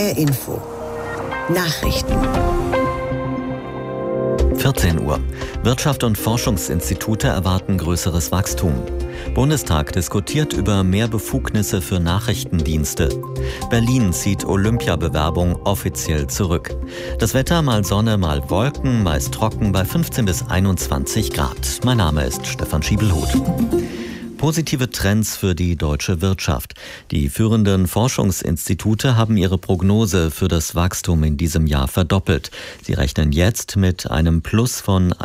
HR Info. Nachrichten. 14 Uhr. Wirtschaft und Forschungsinstitute erwarten größeres Wachstum. Bundestag diskutiert über mehr Befugnisse für Nachrichtendienste. Berlin zieht Olympiabewerbung offiziell zurück. Das Wetter mal Sonne, mal Wolken, meist trocken bei 15 bis 21 Grad. Mein Name ist Stefan Schiebelhuth. Positive Trends für die deutsche Wirtschaft. Die führenden Forschungsinstitute haben ihre Prognose für das Wachstum in diesem Jahr verdoppelt. Sie rechnen jetzt mit einem Plus von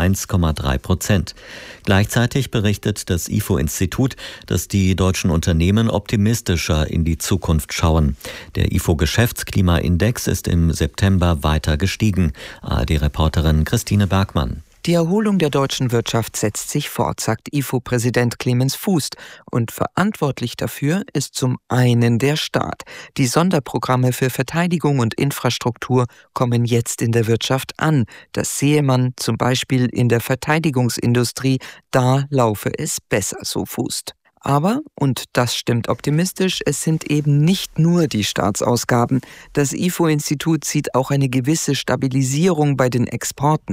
1,3%. Gleichzeitig berichtet das IFO-Institut, dass die deutschen Unternehmen optimistischer in die Zukunft schauen. Der IFO-Geschäftsklimaindex ist im September weiter gestiegen. ARD-Reporterin Christine Bergmann. Die Erholung der deutschen Wirtschaft setzt sich fort, sagt IFO-Präsident Clemens Fuß. Und verantwortlich dafür ist zum einen der Staat. Die Sonderprogramme für Verteidigung und Infrastruktur kommen jetzt in der Wirtschaft an. Das sehe man zum Beispiel in der Verteidigungsindustrie. Da laufe es besser, so Fuß. Aber, und das stimmt optimistisch, es sind eben nicht nur die Staatsausgaben. Das IFO-Institut sieht auch eine gewisse Stabilisierung bei den Exporten.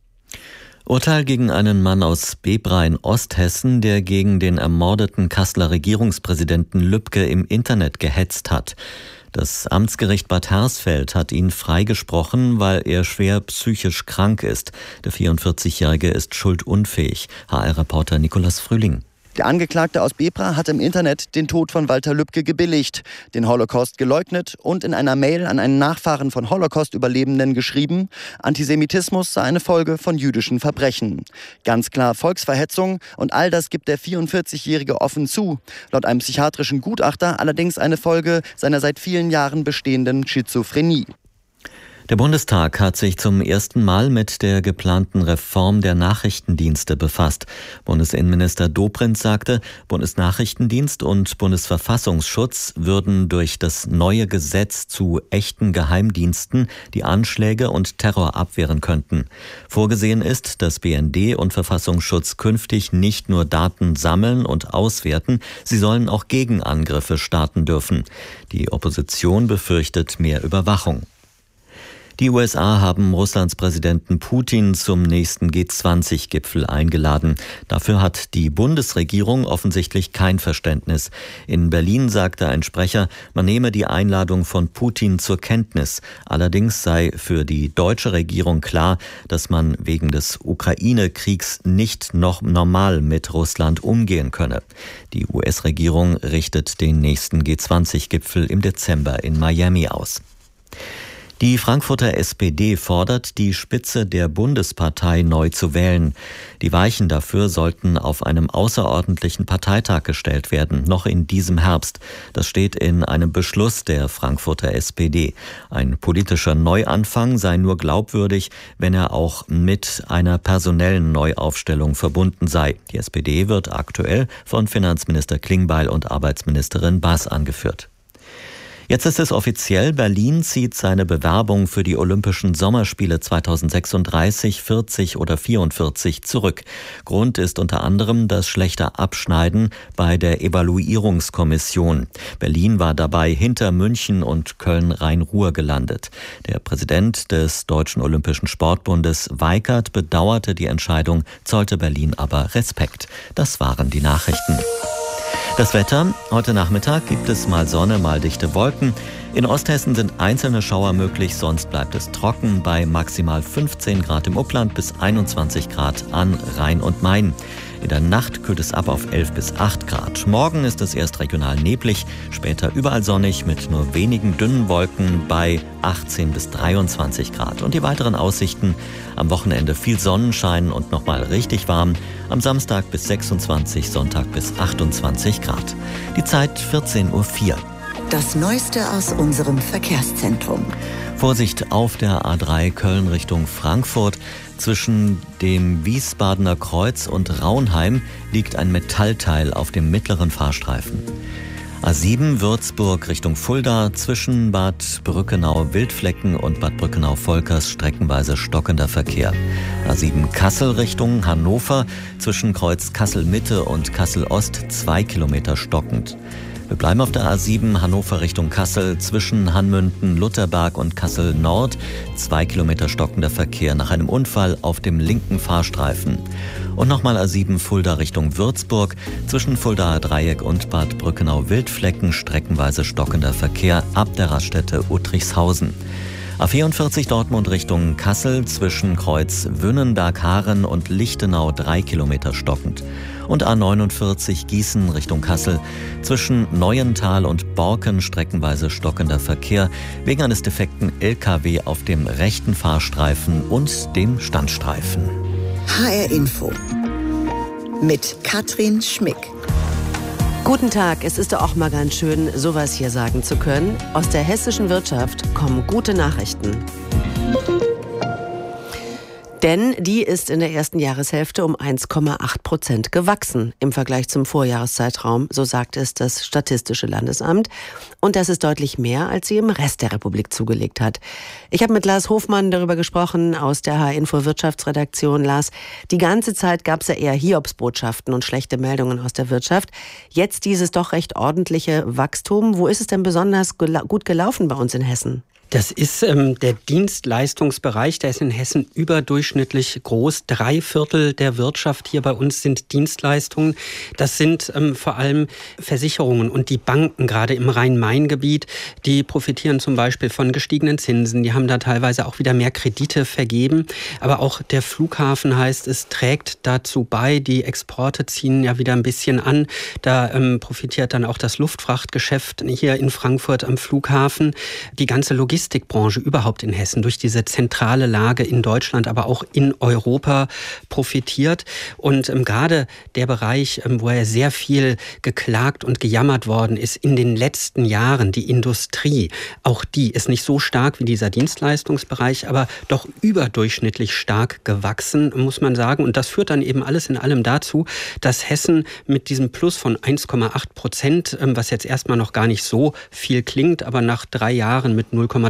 Urteil gegen einen Mann aus Bebra in Osthessen, der gegen den ermordeten Kasseler Regierungspräsidenten Lübke im Internet gehetzt hat. Das Amtsgericht Bad Hersfeld hat ihn freigesprochen, weil er schwer psychisch krank ist. Der 44-Jährige ist schuldunfähig. HR-Reporter Nikolaus Frühling. Der Angeklagte aus Bebra hat im Internet den Tod von Walter Lübcke gebilligt, den Holocaust geleugnet und in einer Mail an einen Nachfahren von Holocaust-Überlebenden geschrieben, Antisemitismus sei eine Folge von jüdischen Verbrechen. Ganz klar Volksverhetzung, und all das gibt der 44-Jährige offen zu. Laut einem psychiatrischen Gutachter allerdings eine Folge seiner seit vielen Jahren bestehenden Schizophrenie. Der Bundestag hat sich zum ersten Mal mit der geplanten Reform der Nachrichtendienste befasst. Bundesinnenminister Dobrindt sagte, Bundesnachrichtendienst und Bundesverfassungsschutz würden durch das neue Gesetz zu echten Geheimdiensten die Anschläge und Terror abwehren könnten. Vorgesehen ist, dass BND und Verfassungsschutz künftig nicht nur Daten sammeln und auswerten, sie sollen auch Gegenangriffe starten dürfen. Die Opposition befürchtet mehr Überwachung. Die USA haben Russlands Präsidenten Putin zum nächsten G20-Gipfel eingeladen. Dafür hat die Bundesregierung offensichtlich kein Verständnis. In Berlin sagte ein Sprecher, man nehme die Einladung von Putin zur Kenntnis. Allerdings sei für die deutsche Regierung klar, dass man wegen des Ukraine-Kriegs nicht noch normal mit Russland umgehen könne. Die US-Regierung richtet den nächsten G20-Gipfel im Dezember in Miami aus. Die Frankfurter SPD fordert, die Spitze der Bundespartei neu zu wählen. Die Weichen dafür sollten auf einem außerordentlichen Parteitag gestellt werden, noch in diesem Herbst. Das steht in einem Beschluss der Frankfurter SPD. Ein politischer Neuanfang sei nur glaubwürdig, wenn er auch mit einer personellen Neuaufstellung verbunden sei. Die SPD wird aktuell von Finanzminister Klingbeil und Arbeitsministerin Baas angeführt. Jetzt ist es offiziell, Berlin zieht seine Bewerbung für die Olympischen Sommerspiele 2036, 40 oder 44 zurück. Grund ist unter anderem das schlechte Abschneiden bei der Evaluierungskommission. Berlin war dabei hinter München und Köln-Rhein-Ruhr gelandet. Der Präsident des Deutschen Olympischen Sportbundes Weikert bedauerte die Entscheidung, zollte Berlin aber Respekt. Das waren die Nachrichten. Das Wetter: Heute Nachmittag gibt es mal Sonne, mal dichte Wolken. In Osthessen sind einzelne Schauer möglich, sonst bleibt es trocken bei maximal 15 Grad im Upland bis 21 Grad an Rhein und Main. In der Nacht kühlt es ab auf 11 bis 8 Grad. Morgen ist es erst regional neblig, später überall sonnig mit nur wenigen dünnen Wolken bei 18 bis 23 Grad. Und die weiteren Aussichten: am Wochenende viel Sonnenschein und nochmal richtig warm. Am Samstag bis 26, Sonntag bis 28 Grad. Die Zeit 14:04 Uhr. Das Neueste aus unserem Verkehrszentrum. Vorsicht auf der A3 Köln Richtung Frankfurt. Zwischen dem Wiesbadener Kreuz und Raunheim liegt ein Metallteil auf dem mittleren Fahrstreifen. A7 Würzburg Richtung Fulda, zwischen Bad Brückenau-Wildflecken und Bad Brückenau-Volkers streckenweise stockender Verkehr. A7 Kassel Richtung Hannover, zwischen Kreuz Kassel-Mitte und Kassel-Ost 2 Kilometer stockend. Wir bleiben auf der A7 Hannover Richtung Kassel zwischen Hanmünden, Lutherberg und Kassel Nord. 2 Kilometer stockender Verkehr nach einem Unfall auf dem linken Fahrstreifen. Und nochmal A7 Fulda Richtung Würzburg zwischen Fuldaer Dreieck und Bad Brückenau-Wildflecken streckenweise stockender Verkehr ab der Raststätte Uttrichshausen. A44 Dortmund Richtung Kassel zwischen Kreuz Wünnenberg-Haaren und Lichtenau 3 Kilometer stockend. Und A49 Gießen Richtung Kassel zwischen Neuental und Borken streckenweise stockender Verkehr wegen eines defekten LKW auf dem rechten Fahrstreifen und dem Standstreifen. HR Info mit Katrin Schmick. Guten Tag, es ist doch auch mal ganz schön, sowas hier sagen zu können. Aus der hessischen Wirtschaft kommen gute Nachrichten. Denn die ist in der ersten Jahreshälfte um 1,8% gewachsen im Vergleich zum Vorjahreszeitraum, so sagt es das Statistische Landesamt. Und das ist deutlich mehr, als sie im Rest der Republik zugelegt hat. Ich habe mit Lars Hofmann darüber gesprochen aus der HR-Info Wirtschaftsredaktion. Lars, die ganze Zeit gab es ja eher Hiobsbotschaften und schlechte Meldungen aus der Wirtschaft. Jetzt dieses doch recht ordentliche Wachstum. Wo ist es denn besonders gut gelaufen bei uns in Hessen? Das ist der Dienstleistungsbereich, der ist in Hessen überdurchschnittlich groß. 3/4 der Wirtschaft hier bei uns sind Dienstleistungen. Das sind vor allem Versicherungen und die Banken, gerade im Rhein-Main-Gebiet, die profitieren zum Beispiel von gestiegenen Zinsen. Die haben da teilweise auch wieder mehr Kredite vergeben. Aber auch der Flughafen, heißt es, trägt dazu bei. Die Exporte ziehen ja wieder ein bisschen an. Da profitiert dann auch das Luftfrachtgeschäft hier in Frankfurt am Flughafen. Die ganze Logistikbranche überhaupt in Hessen durch diese zentrale Lage in Deutschland, aber auch in Europa profitiert. Und gerade der Bereich, wo ja sehr viel geklagt und gejammert worden ist in den letzten Jahren, die Industrie, auch die ist nicht so stark wie dieser Dienstleistungsbereich, aber doch überdurchschnittlich stark gewachsen, muss man sagen. Und das führt dann eben alles in allem dazu, dass Hessen mit diesem Plus von 1,8%, was jetzt erstmal noch gar nicht so viel klingt, aber nach 3 Jahren mit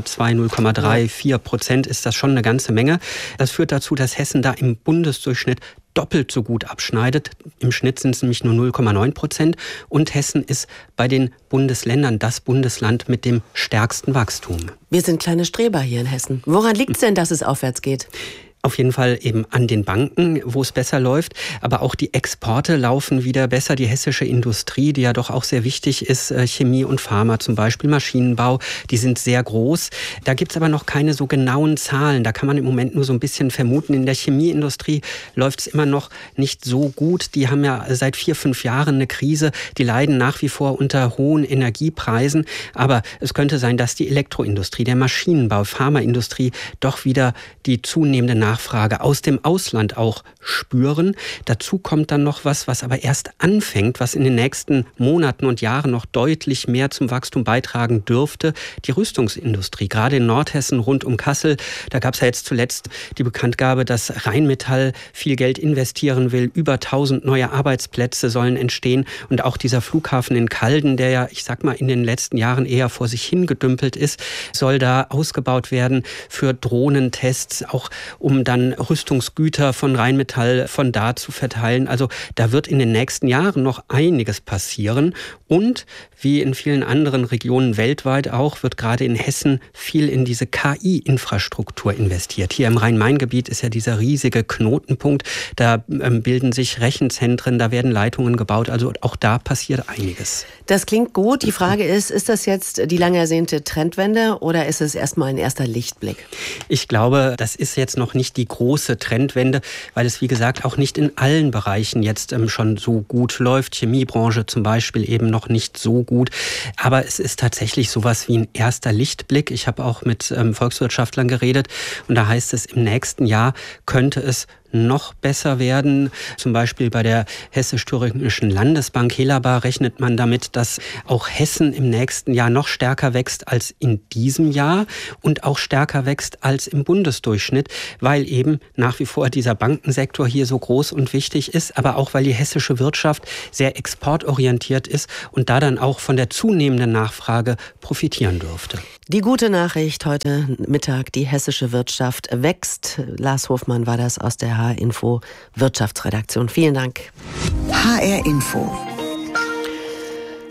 0,34% ist das schon eine ganze Menge. Das führt dazu, dass Hessen da im Bundesdurchschnitt doppelt so gut abschneidet. Im Schnitt sind es nämlich nur 0,9%. Und Hessen ist bei den Bundesländern das Bundesland mit dem stärksten Wachstum. Wir sind kleine Streber hier in Hessen. Woran liegt es denn, dass es aufwärts geht? Auf jeden Fall eben an den Banken, wo es besser läuft. Aber auch die Exporte laufen wieder besser. Die hessische Industrie, die ja doch auch sehr wichtig ist, Chemie und Pharma zum Beispiel, Maschinenbau, die sind sehr groß. Da gibt es aber noch keine so genauen Zahlen. Da kann man im Moment nur so ein bisschen vermuten. In der Chemieindustrie läuft es immer noch nicht so gut. Die haben ja seit 4-5 Jahren eine Krise. Die leiden nach wie vor unter hohen Energiepreisen. Aber es könnte sein, dass die Elektroindustrie, der Maschinenbau, Pharmaindustrie doch wieder die zunehmende Nachfrage aus dem Ausland auch spüren. Dazu kommt dann noch was aber erst anfängt, was in den nächsten Monaten und Jahren noch deutlich mehr zum Wachstum beitragen dürfte. Die Rüstungsindustrie, gerade in Nordhessen rund um Kassel. Da gab es ja jetzt zuletzt die Bekanntgabe, dass Rheinmetall viel Geld investieren will. Über 1000 neue Arbeitsplätze sollen entstehen. Und auch dieser Flughafen in Calden, der ja, ich sag mal, in den letzten Jahren eher vor sich hingedümpelt ist, soll da ausgebaut werden für Drohnentests, auch um dann Rüstungsgüter von Rheinmetall von da zu verteilen. Also da wird in den nächsten Jahren noch einiges passieren. Und wie in vielen anderen Regionen weltweit auch, wird gerade in Hessen viel in diese KI-Infrastruktur investiert. Hier im Rhein-Main-Gebiet ist ja dieser riesige Knotenpunkt. Da bilden sich Rechenzentren, da werden Leitungen gebaut. Also auch da passiert einiges. Das klingt gut. Die Frage ist das jetzt die lang ersehnte Trendwende oder ist es erstmal ein erster Lichtblick? Ich glaube, das ist jetzt noch nicht die große Trendwende, weil es, wie gesagt, auch nicht in allen Bereichen jetzt schon so gut läuft. Chemiebranche zum Beispiel eben noch nicht so gut. Aber es ist tatsächlich sowas wie ein erster Lichtblick. Ich habe auch mit Volkswirtschaftlern geredet und da heißt es, im nächsten Jahr könnte es noch besser werden. Zum Beispiel bei der Hessisch-Thüringischen Landesbank Helaba rechnet man damit, dass auch Hessen im nächsten Jahr noch stärker wächst als in diesem Jahr und auch stärker wächst als im Bundesdurchschnitt, weil eben nach wie vor dieser Bankensektor hier so groß und wichtig ist, aber auch weil die hessische Wirtschaft sehr exportorientiert ist und da dann auch von der zunehmenden Nachfrage profitieren dürfte. Die gute Nachricht heute Mittag, die hessische Wirtschaft wächst. Lars Hofmann war das aus der HR-Info Wirtschaftsredaktion. Vielen Dank. HR-Info.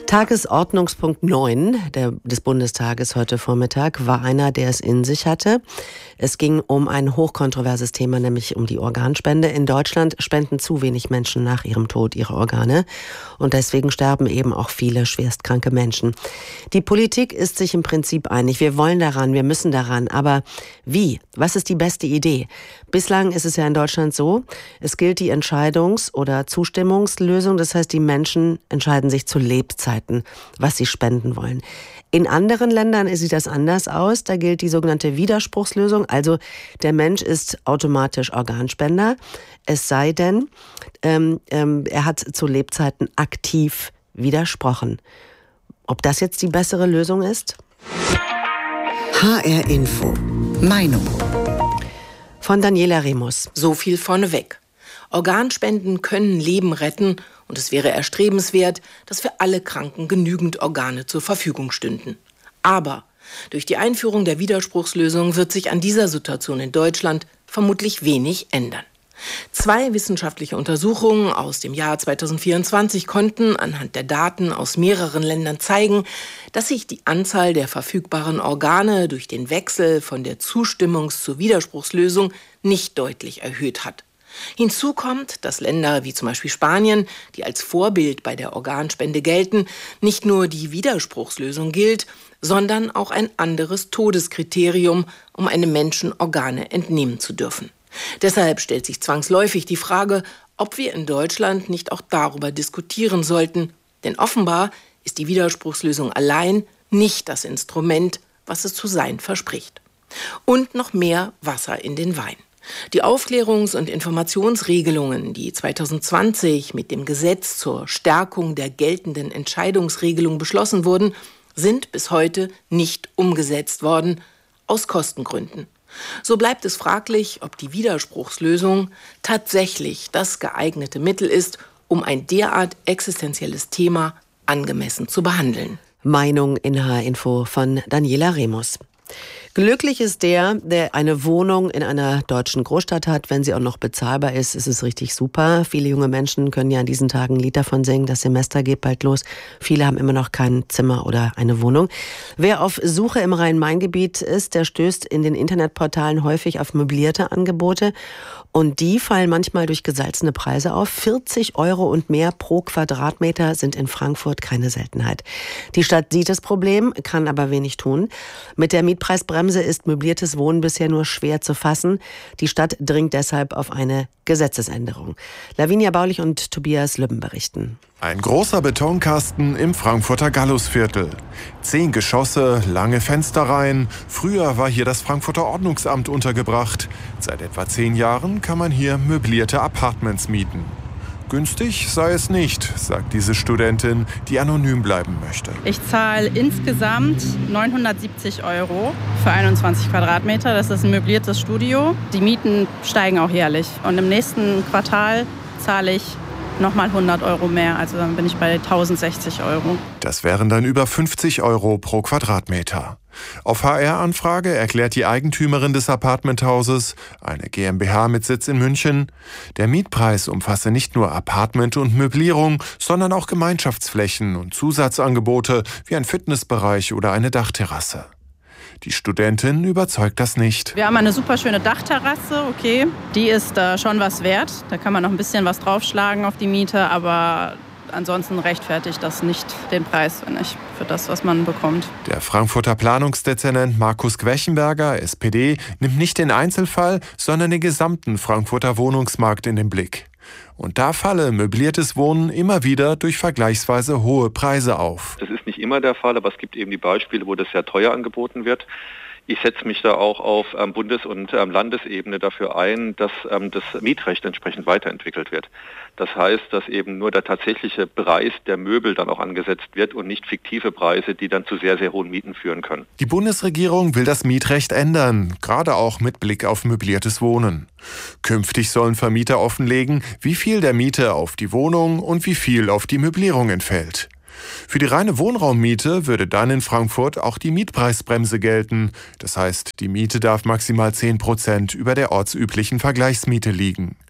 Tagesordnungspunkt 9 des Bundestages heute Vormittag war einer, der es in sich hatte. Es ging um ein hochkontroverses Thema, nämlich um die Organspende. In Deutschland spenden zu wenig Menschen nach ihrem Tod ihre Organe. Und deswegen sterben eben auch viele schwerstkranke Menschen. Die Politik ist sich im Prinzip einig. Wir wollen daran, wir müssen daran. Aber wie? Was ist die beste Idee? Bislang ist es ja in Deutschland so, es gilt die Entscheidungs- oder Zustimmungslösung. Das heißt, die Menschen entscheiden sich zu Lebzeiten, was sie spenden wollen. In anderen Ländern sieht das anders aus. Da gilt die sogenannte Widerspruchslösung. Also der Mensch ist automatisch Organspender. Es sei denn, er hat zu Lebzeiten aktiv widersprochen. Ob das jetzt die bessere Lösung ist? HR Info. Meinung. Von Daniela Remus. So viel vorneweg. Organspenden können Leben retten und es wäre erstrebenswert, dass für alle Kranken genügend Organe zur Verfügung stünden. Aber durch die Einführung der Widerspruchslösung wird sich an dieser Situation in Deutschland vermutlich wenig ändern. 2 wissenschaftliche Untersuchungen aus dem Jahr 2024 konnten anhand der Daten aus mehreren Ländern zeigen, dass sich die Anzahl der verfügbaren Organe durch den Wechsel von der Zustimmungs- zur Widerspruchslösung nicht deutlich erhöht hat. Hinzu kommt, dass Länder wie zum Beispiel Spanien, die als Vorbild bei der Organspende gelten, nicht nur die Widerspruchslösung gilt, sondern auch ein anderes Todeskriterium, um einem Menschen Organe entnehmen zu dürfen. Deshalb stellt sich zwangsläufig die Frage, ob wir in Deutschland nicht auch darüber diskutieren sollten. Denn offenbar ist die Widerspruchslösung allein nicht das Instrument, was es zu sein verspricht. Und noch mehr Wasser in den Wein. Die Aufklärungs- und Informationsregelungen, die 2020 mit dem Gesetz zur Stärkung der geltenden Entscheidungsregelung beschlossen wurden, sind bis heute nicht umgesetzt worden, aus Kostengründen. So bleibt es fraglich, ob die Widerspruchslösung tatsächlich das geeignete Mittel ist, um ein derart existenzielles Thema angemessen zu behandeln. Meinung in HR Info von Daniela Remus. Glücklich ist der eine Wohnung in einer deutschen Großstadt hat. Wenn sie auch noch bezahlbar ist, ist es richtig super. Viele junge Menschen können ja in diesen Tagen ein Lied davon singen. Das Semester geht bald los. Viele haben immer noch kein Zimmer oder eine Wohnung. Wer auf Suche im Rhein-Main-Gebiet ist, der stößt in den Internetportalen häufig auf möblierte Angebote. Und die fallen manchmal durch gesalzene Preise auf. 40 € und mehr pro Quadratmeter sind in Frankfurt keine Seltenheit. Die Stadt sieht das Problem, kann aber wenig tun. Mit der Mietpreisbremse ist möbliertes Wohnen bisher nur schwer zu fassen. Die Stadt dringt deshalb auf eine Gesetzesänderung. Lavinia Baulich und Tobias Lübben berichten. Ein großer Betonkasten im Frankfurter Gallusviertel. 10 Geschosse, lange Fensterreihen. Früher war hier das Frankfurter Ordnungsamt untergebracht. Seit etwa 10 Jahren kann man hier möblierte Apartments mieten. Günstig sei es nicht, sagt diese Studentin, die anonym bleiben möchte. Ich zahle insgesamt 970 € für 21 Quadratmeter. Das ist ein möbliertes Studio. Die Mieten steigen auch jährlich. Und im nächsten Quartal zahle ich nochmal 100 € mehr. Also dann bin ich bei 1060 €. Das wären dann über 50 € pro Quadratmeter. Auf HR-Anfrage erklärt die Eigentümerin des Apartmenthauses, eine GmbH mit Sitz in München, der Mietpreis umfasse nicht nur Apartment und Möblierung, sondern auch Gemeinschaftsflächen und Zusatzangebote wie ein Fitnessbereich oder eine Dachterrasse. Die Studentin überzeugt das nicht. Wir haben eine super schöne Dachterrasse, okay. Die ist schon was wert. Da kann man noch ein bisschen was draufschlagen auf die Miete, aber ansonsten rechtfertigt das nicht den Preis, finde ich, für das, was man bekommt. Der Frankfurter Planungsdezernent Markus Gwechenberger, SPD, nimmt nicht den Einzelfall, sondern den gesamten Frankfurter Wohnungsmarkt in den Blick. Und da falle möbliertes Wohnen immer wieder durch vergleichsweise hohe Preise auf. Das ist nicht immer der Fall, aber es gibt eben die Beispiele, wo das sehr teuer angeboten wird. Ich setze mich da auch auf Bundes- und Landesebene dafür ein, dass das Mietrecht entsprechend weiterentwickelt wird. Das heißt, dass eben nur der tatsächliche Preis der Möbel dann auch angesetzt wird und nicht fiktive Preise, die dann zu sehr, sehr hohen Mieten führen können. Die Bundesregierung will das Mietrecht ändern, gerade auch mit Blick auf möbliertes Wohnen. Künftig sollen Vermieter offenlegen, wie viel der Miete auf die Wohnung und wie viel auf die Möblierung entfällt. Für die reine Wohnraummiete würde dann in Frankfurt auch die Mietpreisbremse gelten. Das heißt, die Miete darf maximal 10% über der ortsüblichen Vergleichsmiete liegen.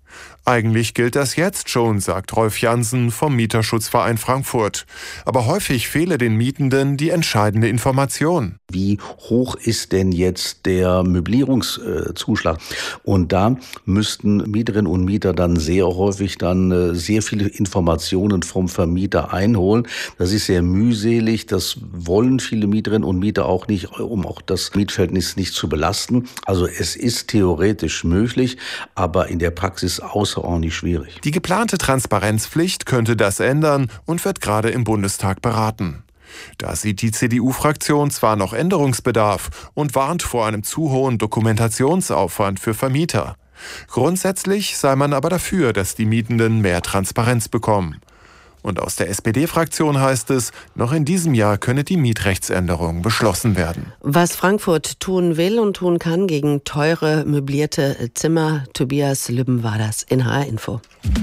Eigentlich gilt das jetzt schon, sagt Rolf Jansen vom Mieterschutzverein Frankfurt. Aber häufig fehle den Mietenden die entscheidende Information. Wie hoch ist denn jetzt der Möblierungszuschlag? Und da müssten Mieterinnen und Mieter dann sehr häufig sehr viele Informationen vom Vermieter einholen. Das ist sehr mühselig. Das wollen viele Mieterinnen und Mieter auch nicht, um auch das Mietverhältnis nicht zu belasten. Also es ist theoretisch möglich, aber in der Praxis außerordentlich schwierig. Die geplante Transparenzpflicht könnte das ändern und wird gerade im Bundestag beraten. Da sieht die CDU-Fraktion zwar noch Änderungsbedarf und warnt vor einem zu hohen Dokumentationsaufwand für Vermieter. Grundsätzlich sei man aber dafür, dass die Mietenden mehr Transparenz bekommen. Und aus der SPD-Fraktion heißt es, noch in diesem Jahr könne die Mietrechtsänderung beschlossen werden. Was Frankfurt tun will und tun kann gegen teure, möblierte Zimmer, Tobias Lübben war das in HR Info.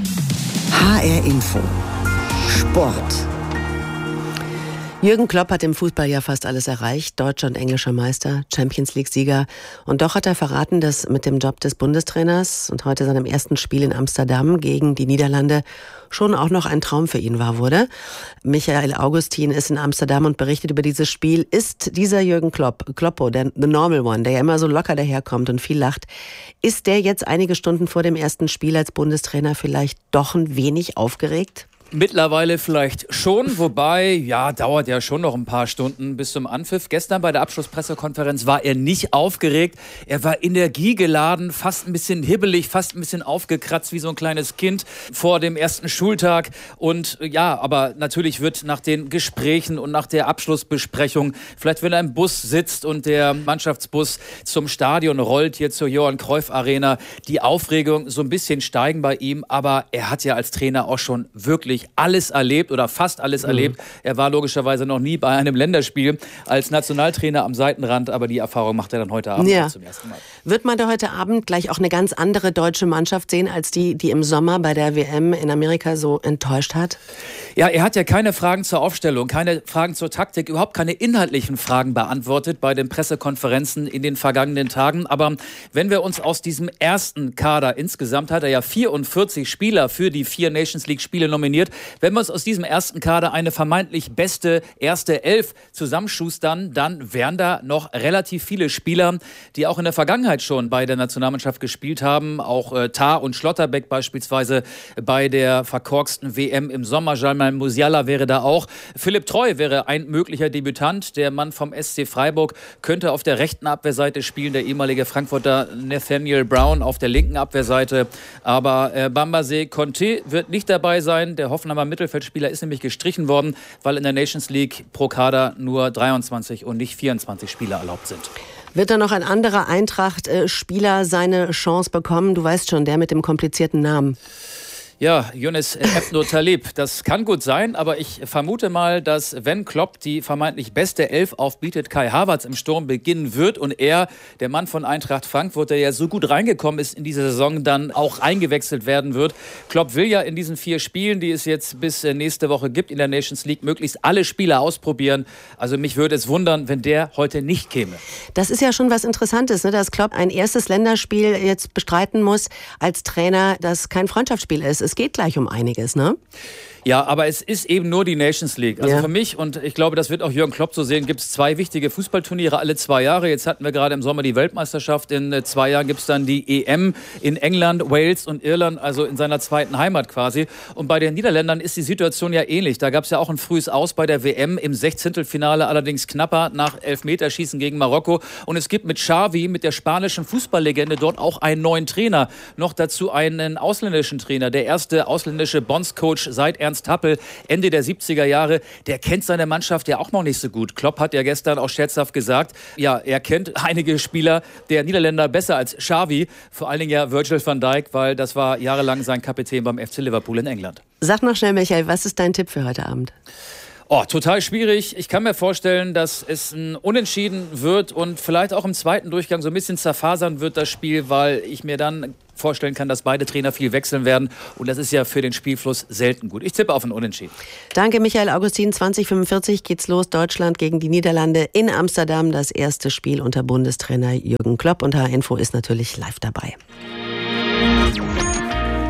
HR Info. Sport. Jürgen Klopp hat im Fußball ja fast alles erreicht. Deutscher und englischer Meister, Champions-League-Sieger. Und doch hat er verraten, dass mit dem Job des Bundestrainers und heute seinem ersten Spiel in Amsterdam gegen die Niederlande schon auch noch ein Traum für ihn wahr wurde. Michael Augustin ist in Amsterdam und berichtet über dieses Spiel. Ist dieser Jürgen Kloppo, der The Normal One, der ja immer so locker daherkommt und viel lacht, ist der jetzt einige Stunden vor dem ersten Spiel als Bundestrainer vielleicht doch ein wenig aufgeregt? Mittlerweile vielleicht schon, wobei, ja, dauert ja schon noch ein paar Stunden bis zum Anpfiff. Gestern bei der Abschlusspressekonferenz war er nicht aufgeregt. Er war energiegeladen, fast ein bisschen hibbelig, fast ein bisschen aufgekratzt wie so ein kleines Kind vor dem ersten Schultag. Und ja, aber natürlich wird nach den Gesprächen und nach der Abschlussbesprechung, vielleicht wenn er im Bus sitzt und der Mannschaftsbus zum Stadion rollt, hier zur Johann Cruyff Arena, die Aufregung so ein bisschen steigen bei ihm. Aber er hat ja als Trainer auch schon wirklich alles erlebt oder fast alles erlebt. Er war logischerweise noch nie bei einem Länderspiel als Nationaltrainer am Seitenrand, aber die Erfahrung macht er dann heute Abend zum ersten Mal. Wird man da heute Abend gleich auch eine ganz andere deutsche Mannschaft sehen, als die im Sommer bei der WM in Amerika so enttäuscht hat? Ja, er hat ja keine Fragen zur Aufstellung, keine Fragen zur Taktik, überhaupt keine inhaltlichen Fragen beantwortet bei den Pressekonferenzen in den vergangenen Tagen. Aber wenn wir uns aus diesem ersten Kader, insgesamt hat er ja 44 Spieler für die 4 Nations League Spiele nominiert, wenn wir uns aus diesem ersten Kader eine vermeintlich beste erste Elf zusammenschustern, dann wären da noch relativ viele Spieler, die auch in der Vergangenheit schon bei der Nationalmannschaft gespielt haben. Auch Tah und Schlotterbeck beispielsweise bei der verkorksten WM im Sommer. Jamal Musiala wäre da auch. Philipp Treu wäre ein möglicher Debütant. Der Mann vom SC Freiburg könnte auf der rechten Abwehrseite spielen. Der ehemalige Frankfurter Nathaniel Brown auf der linken Abwehrseite. Aber Bambasé Conté wird nicht dabei sein. Der Hoffenheimer Mittelfeldspieler ist nämlich gestrichen worden, weil in der Nations League pro Kader nur 23 und nicht 24 Spieler erlaubt sind. Wird da noch ein anderer Eintracht-Spieler seine Chance bekommen? Du weißt schon, der mit dem komplizierten Namen. Ja, Younes Ebno Talib, das kann gut sein, aber ich vermute mal, dass wenn Klopp die vermeintlich beste Elf aufbietet, Kai Havertz im Sturm beginnen wird und er, der Mann von Eintracht Frankfurt, der ja so gut reingekommen ist in diese Saison, dann auch eingewechselt werden wird. Klopp will ja in diesen 4 Spielen, die es jetzt bis nächste Woche gibt in der Nations League, möglichst alle Spieler ausprobieren. Also mich würde es wundern, wenn der heute nicht käme. Das ist ja schon was Interessantes, ne? Dass Klopp ein erstes Länderspiel jetzt bestreiten muss als Trainer, das kein Freundschaftsspiel ist. Es geht gleich um einiges, ne? Ja, aber es ist eben nur die Nations League. Also für mich, und ich glaube, das wird auch Jürgen Klopp so sehen, gibt es 2 wichtige Fußballturniere alle 2 Jahre. Jetzt hatten wir gerade im Sommer die Weltmeisterschaft. In 2 Jahren gibt es dann die EM in England, Wales und Irland, also in seiner zweiten Heimat quasi. Und bei den Niederländern ist die Situation ja ähnlich. Da gab es ja auch ein frühes Aus bei der WM im 16. allerdings knapper nach Elfmeterschießen gegen Marokko. Und es gibt mit Xavi, mit der spanischen Fußballlegende, dort auch einen neuen Trainer. Noch dazu einen ausländischen Trainer, der erste ausländische Bondscoach seit Ernst Happel, Ende der 70er Jahre, der kennt seine Mannschaft ja auch noch nicht so gut. Klopp hat ja gestern auch scherzhaft gesagt, ja, er kennt einige Spieler der Niederländer besser als Xavi, vor allen Dingen ja Virgil van Dijk, weil das war jahrelang sein Kapitän beim FC Liverpool in England. Sag noch schnell, Michael, was ist dein Tipp für heute Abend? Oh, total schwierig. Ich kann mir vorstellen, dass es ein Unentschieden wird und vielleicht auch im zweiten Durchgang so ein bisschen zerfasern wird, das Spiel, weil ich mir dann vorstellen kann, dass beide Trainer viel wechseln werden. Und das ist ja für den Spielfluss selten gut. Ich tippe auf ein Unentschieden. Danke, Michael Augustin. 20:45 geht's los. Deutschland gegen die Niederlande in Amsterdam. Das erste Spiel unter Bundestrainer Jürgen Klopp. Und HR Info ist natürlich live dabei.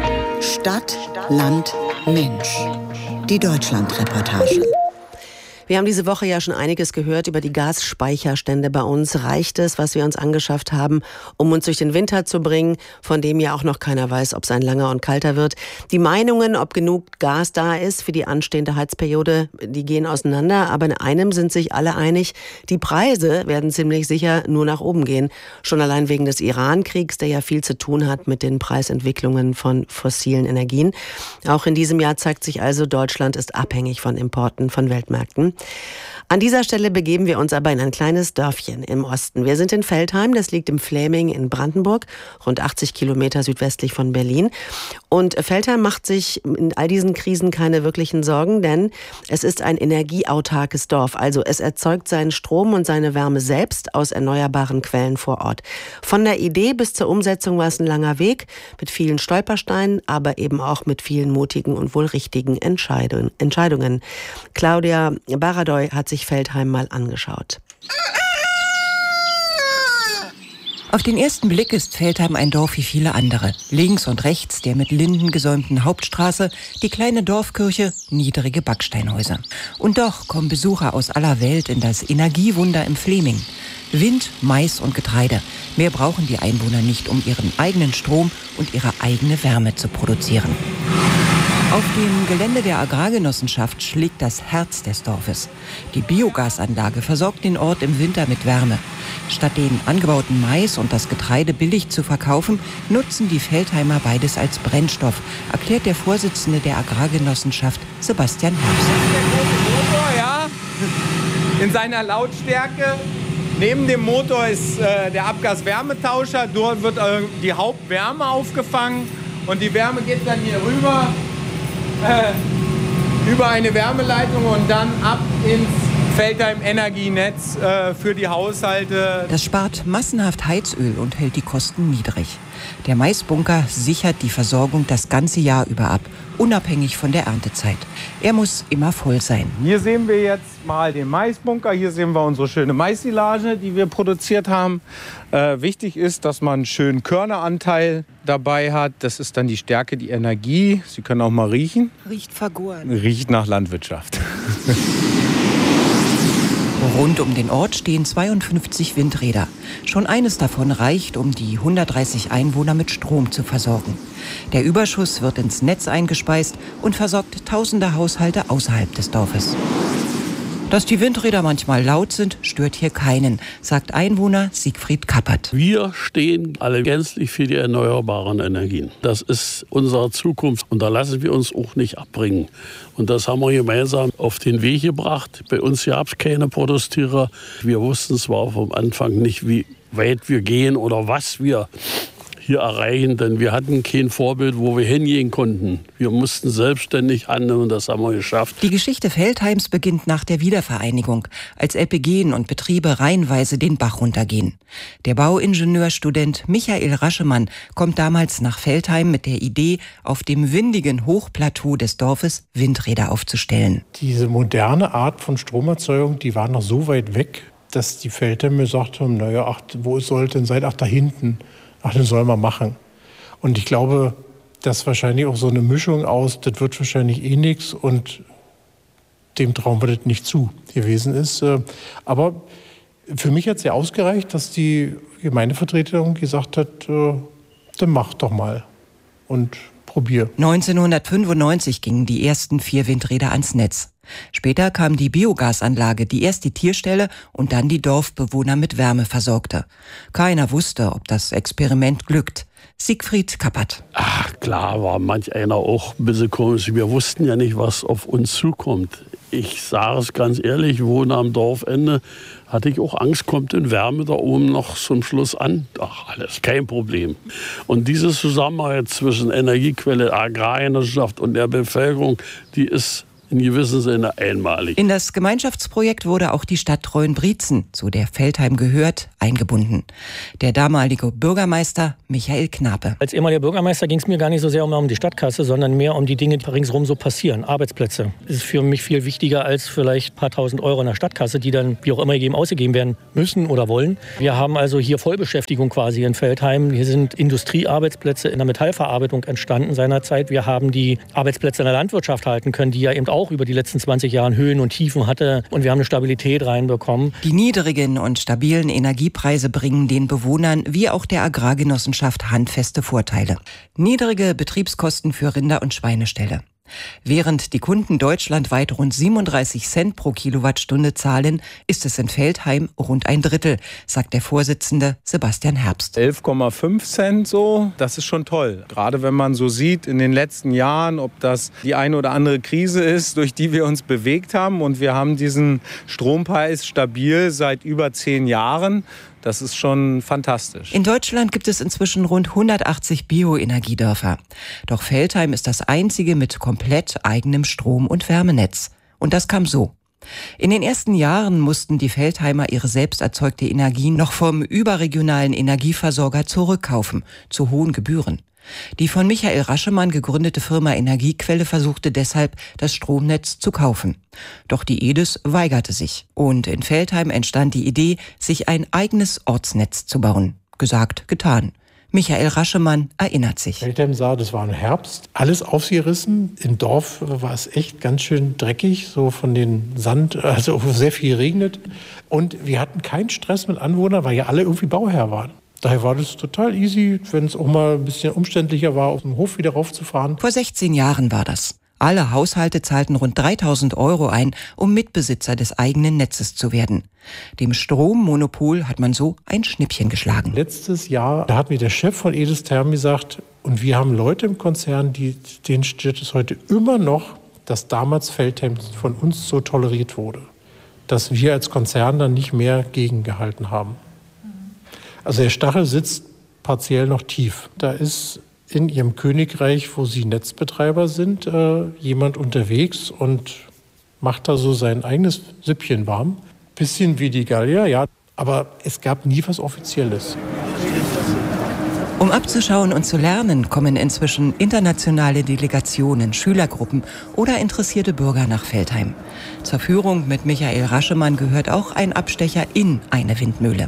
Stadt, Land, Mensch. Die Deutschland-Reportage. Wir haben diese Woche ja schon einiges gehört über die Gasspeicherstände bei uns. Reicht es, was wir uns angeschafft haben, um uns durch den Winter zu bringen, von dem ja auch noch keiner weiß, ob es ein langer und kalter wird? Die Meinungen, ob genug Gas da ist für die anstehende Heizperiode, die gehen auseinander. Aber in einem sind sich alle einig, die Preise werden ziemlich sicher nur nach oben gehen. Schon allein wegen des Iran-Kriegs, der ja viel zu tun hat mit den Preisentwicklungen von fossilen Energien. Auch in diesem Jahr zeigt sich also, Deutschland ist abhängig von Importen von Weltmärkten. An dieser Stelle begeben wir uns aber in ein kleines Dörfchen im Osten. Wir sind in Veltheim, das liegt im Fläming in Brandenburg, rund 80 Kilometer südwestlich von Berlin. Und Veltheim macht sich in all diesen Krisen keine wirklichen Sorgen, denn es ist ein energieautarkes Dorf. Also es erzeugt seinen Strom und seine Wärme selbst aus erneuerbaren Quellen vor Ort. Von der Idee bis zur Umsetzung war es ein langer Weg, mit vielen Stolpersteinen, aber eben auch mit vielen mutigen und wohl richtigen Entscheidungen. Claudia Baradoy hat sich Veltheim mal angeschaut. Auf den ersten Blick ist Veltheim ein Dorf wie viele andere. Links und rechts der mit Linden gesäumten Hauptstraße, die kleine Dorfkirche, niedrige Backsteinhäuser. Und doch kommen Besucher aus aller Welt in das Energiewunder im Fläming. Wind, Mais und Getreide. Mehr brauchen die Einwohner nicht, um ihren eigenen Strom und ihre eigene Wärme zu produzieren. Auf dem Gelände der Agrargenossenschaft schlägt das Herz des Dorfes. Die Biogasanlage versorgt den Ort im Winter mit Wärme. Statt den angebauten Mais und das Getreide billig zu verkaufen, nutzen die Veltheimer beides als Brennstoff, erklärt der Vorsitzende der Agrargenossenschaft, Sebastian Herbst. Der Motor, ja, in seiner Lautstärke. Neben dem Motor ist der Abgaswärmetauscher. Dort wird die Hauptwärme aufgefangen und die Wärme geht dann hier rüber über eine Wärmeleitung und dann ab ins Veltheim-Energienetz für die Haushalte. Das spart massenhaft Heizöl und hält die Kosten niedrig. Der Maisbunker sichert die Versorgung das ganze Jahr über ab, unabhängig von der Erntezeit. Er muss immer voll sein. Hier sehen wir jetzt mal den Maisbunker. Hier sehen wir unsere schöne Maissilage, die wir produziert haben. Wichtig ist, dass man einen schönen Körneranteil dabei hat. Das ist dann die Stärke, die Energie. Sie können auch mal riechen. Riecht vergoren. Riecht nach Landwirtschaft. Rund um den Ort stehen 52 Windräder. Schon eines davon reicht, um die 130 Einwohner mit Strom zu versorgen. Der Überschuss wird ins Netz eingespeist und versorgt tausende Haushalte außerhalb des Dorfes. Dass die Windräder manchmal laut sind, stört hier keinen, sagt Einwohner Siegfried Kappert. Wir stehen alle gänzlich für die erneuerbaren Energien. Das ist unsere Zukunft und da lassen wir uns auch nicht abbringen. Und das haben wir gemeinsam auf den Weg gebracht. Bei uns gab es keine Protestierer. Wir wussten zwar vom Anfang nicht, wie weit wir gehen oder was wir hier erreichen, denn wir hatten kein Vorbild, wo wir hingehen konnten. Wir mussten selbstständig handeln und das haben wir geschafft. Die Geschichte Veltheims beginnt nach der Wiedervereinigung, als LPGen und Betriebe reihenweise den Bach runtergehen. Der Bauingenieurstudent Michael Raschemann kommt damals nach Veltheim mit der Idee, auf dem windigen Hochplateau des Dorfes Windräder aufzustellen. Diese moderne Art von Stromerzeugung, die war noch so weit weg, dass die Veltheimer gesagt haben, naja, ach, wo soll es denn sein? Ach, da hinten. Ach, das soll man machen. Und ich glaube, dass wahrscheinlich auch so eine Mischung aus, das wird wahrscheinlich eh nichts und dem trauen wir das nicht zu gewesen ist. Aber für mich hat es ja ausgereicht, dass die Gemeindevertretung gesagt hat, dann mach doch mal und probier. 1995 gingen die ersten 4 Windräder ans Netz. Später kam die Biogasanlage, die erst die Tierställe und dann die Dorfbewohner mit Wärme versorgte. Keiner wusste, ob das Experiment glückt. Siegfried Kappert. Ach, klar war manch einer auch ein bisschen komisch. Wir wussten ja nicht, was auf uns zukommt. Ich sage es ganz ehrlich, ich wohne am Dorfende, hatte ich auch Angst, kommt denn Wärme da oben noch zum Schluss an? Ach, alles kein Problem. Und diese Zusammenarbeit zwischen Energiequelle, Agrarwirtschaft und der Bevölkerung, die ist in gewissem Sinne einmalig. In das Gemeinschaftsprojekt wurde auch die Stadt Treuenbrietzen, zu der Veltheim gehört, eingebunden. Der damalige Bürgermeister Michael Knape. Als ehemaliger Bürgermeister ging es mir gar nicht so sehr um die Stadtkasse, sondern mehr um die Dinge, die ringsherum so passieren. Arbeitsplätze. Das ist für mich viel wichtiger als vielleicht ein paar tausend Euro in der Stadtkasse, die dann wie auch immer ausgegeben werden müssen oder wollen. Wir haben also hier Vollbeschäftigung quasi in Veltheim. Hier sind Industriearbeitsplätze in der Metallverarbeitung entstanden seinerzeit. Wir haben die Arbeitsplätze in der Landwirtschaft halten können, die ja eben auch über die letzten 20 Jahre Höhen und Tiefen hatte. Und wir haben eine Stabilität reinbekommen. Die niedrigen und stabilen Energiepreise bringen den Bewohnern wie auch der Agrargenossenschaft handfeste Vorteile. Niedrige Betriebskosten für Rinder- und Schweineställe. Während die Kunden deutschlandweit rund 37 Cent pro Kilowattstunde zahlen, ist es in Veltheim rund ein Drittel, sagt der Vorsitzende Sebastian Herbst. 11,5 Cent so, das ist schon toll. Gerade wenn man so sieht in den letzten Jahren, ob das die eine oder andere Krise ist, durch die wir uns bewegt haben. Und wir haben diesen Strompreis stabil seit über 10 Jahren. Das ist schon fantastisch. In Deutschland gibt es inzwischen rund 180 Bioenergiedörfer. Doch Veltheim ist das einzige mit komplett eigenem Strom- und Wärmenetz. Und das kam so. In den ersten Jahren mussten die Veltheimer ihre selbst erzeugte Energie noch vom überregionalen Energieversorger zurückkaufen, zu hohen Gebühren. Die von Michael Raschemann gegründete Firma Energiequelle versuchte deshalb, das Stromnetz zu kaufen. Doch die EDIS weigerte sich. Und in Veltheim entstand die Idee, sich ein eigenes Ortsnetz zu bauen. Gesagt, getan. Michael Raschemann erinnert sich. Veltheim sah, das war im Herbst, alles aufgerissen. Im Dorf war es echt ganz schön dreckig, so von den Sand, also sehr viel regnet. Und wir hatten keinen Stress mit Anwohnern, weil ja alle irgendwie Bauherr waren. Daher war das total easy, wenn es auch mal ein bisschen umständlicher war, auf dem Hof wieder raufzufahren. Vor 16 Jahren war das. Alle Haushalte zahlten rund 3.000 € ein, um Mitbesitzer des eigenen Netzes zu werden. Dem Strommonopol hat man so ein Schnippchen geschlagen. Letztes Jahr, da hat mir der Chef von Edis Therm gesagt, und wir haben Leute im Konzern, denen steht es heute immer noch, dass damals Veltheim von uns so toleriert wurde, dass wir als Konzern dann nicht mehr gegengehalten haben. Also der Stachel sitzt partiell noch tief. Da ist in ihrem Königreich, wo sie Netzbetreiber sind, jemand unterwegs und macht da so sein eigenes Süppchen warm. Bisschen wie die Gallier, ja. Aber es gab nie was Offizielles. Um abzuschauen und zu lernen, kommen inzwischen internationale Delegationen, Schülergruppen oder interessierte Bürger nach Veltheim. Zur Führung mit Michael Raschemann gehört auch ein Abstecher in eine Windmühle.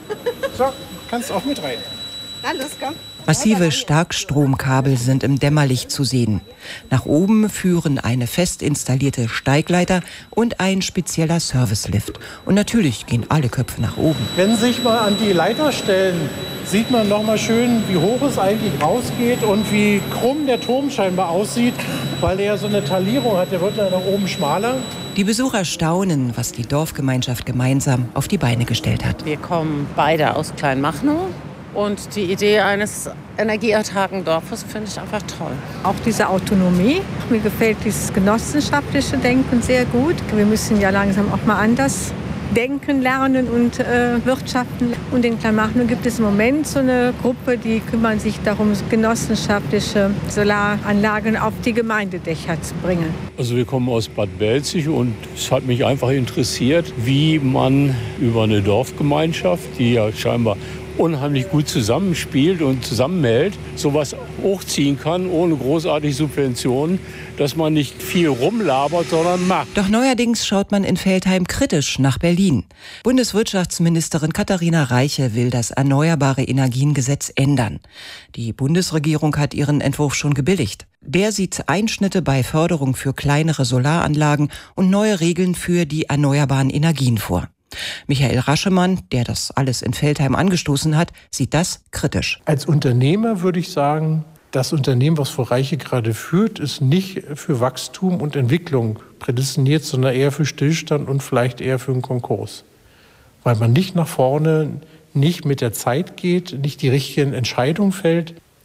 So, kannst auch mit rein. Alles, komm. Massive Starkstromkabel sind im Dämmerlicht zu sehen. Nach oben führen eine fest installierte Steigleiter und ein spezieller Servicelift. Und natürlich gehen alle Köpfe nach oben. Wenn Sie sich mal an die Leiter stellen, sieht man noch mal schön, wie hoch es eigentlich rausgeht und wie krumm der Turm scheinbar aussieht, weil der ja so eine Talierung hat. Der wird ja nach oben schmaler. Die Besucher staunen, was die Dorfgemeinschaft gemeinsam auf die Beine gestellt hat. Wir kommen beide aus Kleinmachnow. Und die Idee eines energieautarken Dorfes finde ich einfach toll. Auch diese Autonomie. Mir gefällt dieses genossenschaftliche Denken sehr gut. Wir müssen ja langsam auch mal anders denken, lernen und wirtschaften. Und in Kleinmachnow gibt es im Moment so eine Gruppe, die kümmern sich darum, genossenschaftliche Solaranlagen auf die Gemeindedächer zu bringen. Also wir kommen aus Bad Belzig und es hat mich einfach interessiert, wie man über eine Dorfgemeinschaft, die ja scheinbar unheimlich gut zusammenspielt und zusammenhält, sowas hochziehen kann, ohne großartige Subventionen, dass man nicht viel rumlabert, sondern macht. Doch neuerdings schaut man in Veltheim kritisch nach Berlin. Bundeswirtschaftsministerin Katharina Reiche will das Erneuerbare Energiengesetz ändern. Die Bundesregierung hat ihren Entwurf schon gebilligt. Der sieht Einschnitte bei Förderung für kleinere Solaranlagen und neue Regeln für die erneuerbaren Energien vor. Michael Raschemann, der das alles in Veltheim angestoßen hat, sieht das kritisch. Als Unternehmer würde ich sagen, das Unternehmen, was Frau Reiche gerade führt, ist nicht für Wachstum und Entwicklung prädestiniert, sondern eher für Stillstand und vielleicht eher für einen Konkurs. Weil man nicht nach vorne, nicht mit der Zeit geht, nicht die richtigen Entscheidungen fällt.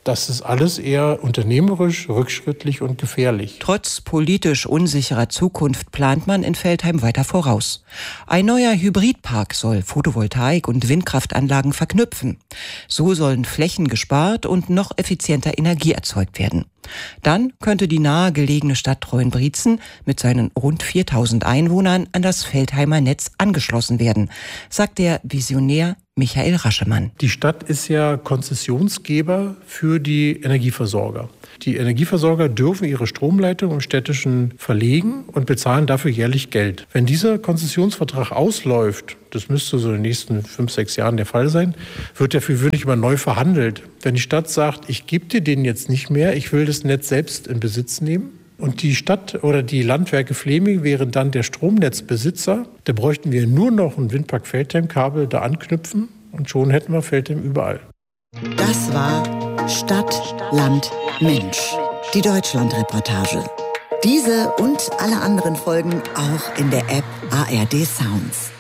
Das ist alles eher unternehmerisch, rückschrittlich und gefährlich. Trotz politisch unsicherer Zukunft plant man in Veltheim weiter voraus. Ein neuer Hybridpark soll Photovoltaik- und Windkraftanlagen verknüpfen. So sollen Flächen gespart und noch effizienter Energie erzeugt werden. Dann könnte die nahegelegene Stadt Treuenbrietzen mit seinen rund 4000 Einwohnern an das Veltheimer Netz angeschlossen werden, sagt der Visionär Michael Raschemann. Die Stadt ist ja Konzessionsgeber für die Energieversorger. Die Energieversorger dürfen ihre Stromleitung im Städtischen verlegen und bezahlen dafür jährlich Geld. Wenn dieser Konzessionsvertrag ausläuft, das müsste so in den nächsten 5-6 Jahren der Fall sein, wird der für gewöhnlich immer neu verhandelt. Wenn die Stadt sagt, ich gebe dir den jetzt nicht mehr, ich will das Netz selbst in Besitz nehmen, und die Stadt oder die Landwerke Fleming wären dann der Stromnetzbesitzer, da bräuchten wir nur noch ein Windpark Veltheim-Kabel da anknüpfen und schon hätten wir Veltheim überall. Das war Stadt, Land, Mensch. Die Deutschland-Reportage. Diese und alle anderen Folgen auch in der App ARD Sounds.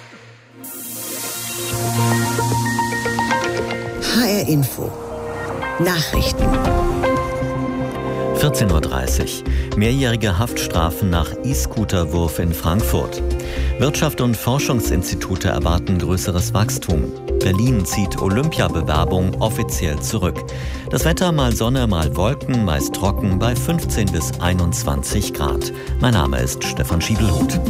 HR Info. Nachrichten. 14.30 Uhr. Mehrjährige Haftstrafen nach E-Scooter-Wurf in Frankfurt. Wirtschaft und Forschungsinstitute erwarten größeres Wachstum. Berlin zieht Olympiabewerbung offiziell zurück. Das Wetter mal Sonne, mal Wolken, meist trocken bei 15 bis 21 Grad. Mein Name ist Stefan Schiebelhut.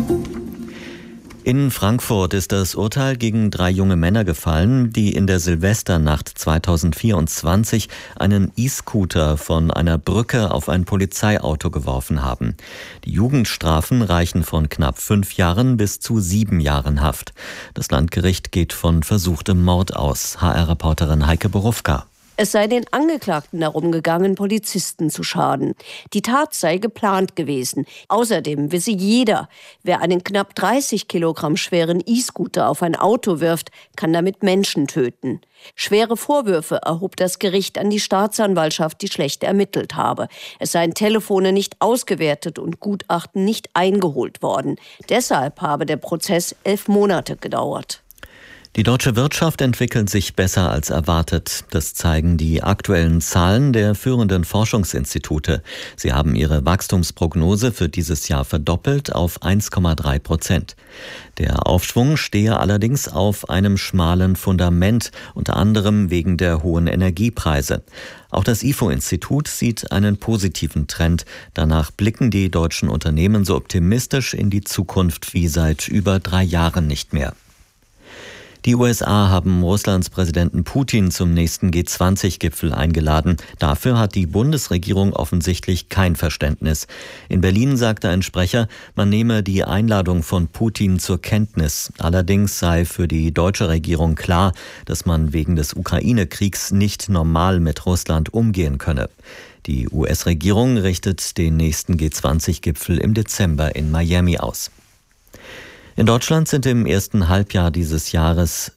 In Frankfurt ist das Urteil gegen 3 junge Männer gefallen, die in der Silvesternacht 2024 einen E-Scooter von einer Brücke auf ein Polizeiauto geworfen haben. Die Jugendstrafen reichen von knapp 5 Jahren bis zu 7 Jahren Haft. Das Landgericht geht von versuchtem Mord aus. HR-Reporterin Heike Borufka. Es sei den Angeklagten darum gegangen, Polizisten zu schaden. Die Tat sei geplant gewesen. Außerdem wisse jeder, wer einen knapp 30 Kilogramm schweren E-Scooter auf ein Auto wirft, kann damit Menschen töten. Schwere Vorwürfe erhob das Gericht an die Staatsanwaltschaft, die schlecht ermittelt habe. Es seien Telefone nicht ausgewertet und Gutachten nicht eingeholt worden. Deshalb habe der Prozess 11 Monate gedauert. Die deutsche Wirtschaft entwickelt sich besser als erwartet. Das zeigen die aktuellen Zahlen der führenden Forschungsinstitute. Sie haben ihre Wachstumsprognose für dieses Jahr verdoppelt auf 1,3%. Der Aufschwung stehe allerdings auf einem schmalen Fundament, unter anderem wegen der hohen Energiepreise. Auch das IFO-Institut sieht einen positiven Trend. Danach blicken die deutschen Unternehmen so optimistisch in die Zukunft wie seit über 3 Jahren nicht mehr. Die USA haben Russlands Präsidenten Putin zum nächsten G20-Gipfel eingeladen. Dafür hat die Bundesregierung offensichtlich kein Verständnis. In Berlin sagte ein Sprecher, man nehme die Einladung von Putin zur Kenntnis. Allerdings sei für die deutsche Regierung klar, dass man wegen des Ukraine-Kriegs nicht normal mit Russland umgehen könne. Die US-Regierung richtet den nächsten G20-Gipfel im Dezember in Miami aus. In Deutschland sind im ersten Halbjahr dieses Jahres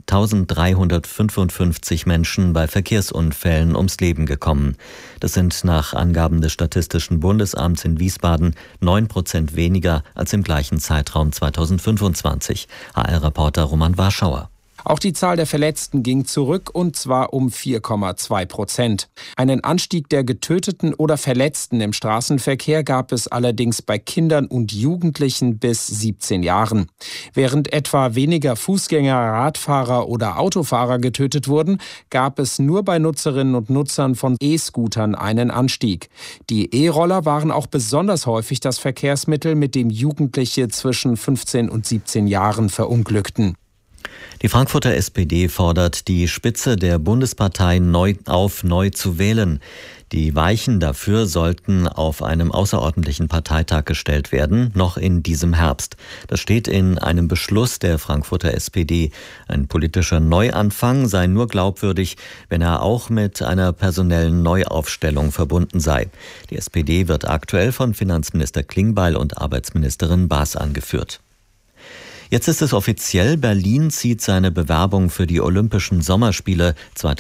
1355 Menschen bei Verkehrsunfällen ums Leben gekommen. Das sind nach Angaben des Statistischen Bundesamts in Wiesbaden 9% weniger als im gleichen Zeitraum 2025. HR-Reporter Roman Warschauer. Auch die Zahl der Verletzten ging zurück, und zwar um 4,2%. Einen Anstieg der Getöteten oder Verletzten im Straßenverkehr gab es allerdings bei Kindern und Jugendlichen bis 17 Jahren. Während etwa weniger Fußgänger, Radfahrer oder Autofahrer getötet wurden, gab es nur bei Nutzerinnen und Nutzern von E-Scootern einen Anstieg. Die E-Roller waren auch besonders häufig das Verkehrsmittel, mit dem Jugendliche zwischen 15 und 17 Jahren verunglückten. Die Frankfurter SPD fordert die Spitze der Bundespartei neu zu wählen. Die Weichen dafür sollten auf einem außerordentlichen Parteitag gestellt werden, noch in diesem Herbst. Das steht in einem Beschluss der Frankfurter SPD. Ein politischer Neuanfang sei nur glaubwürdig, wenn er auch mit einer personellen Neuaufstellung verbunden sei. Die SPD wird aktuell von Finanzminister Klingbeil und Arbeitsministerin Baas angeführt. Jetzt ist es offiziell, Berlin zieht seine Bewerbung für die Olympischen Sommerspiele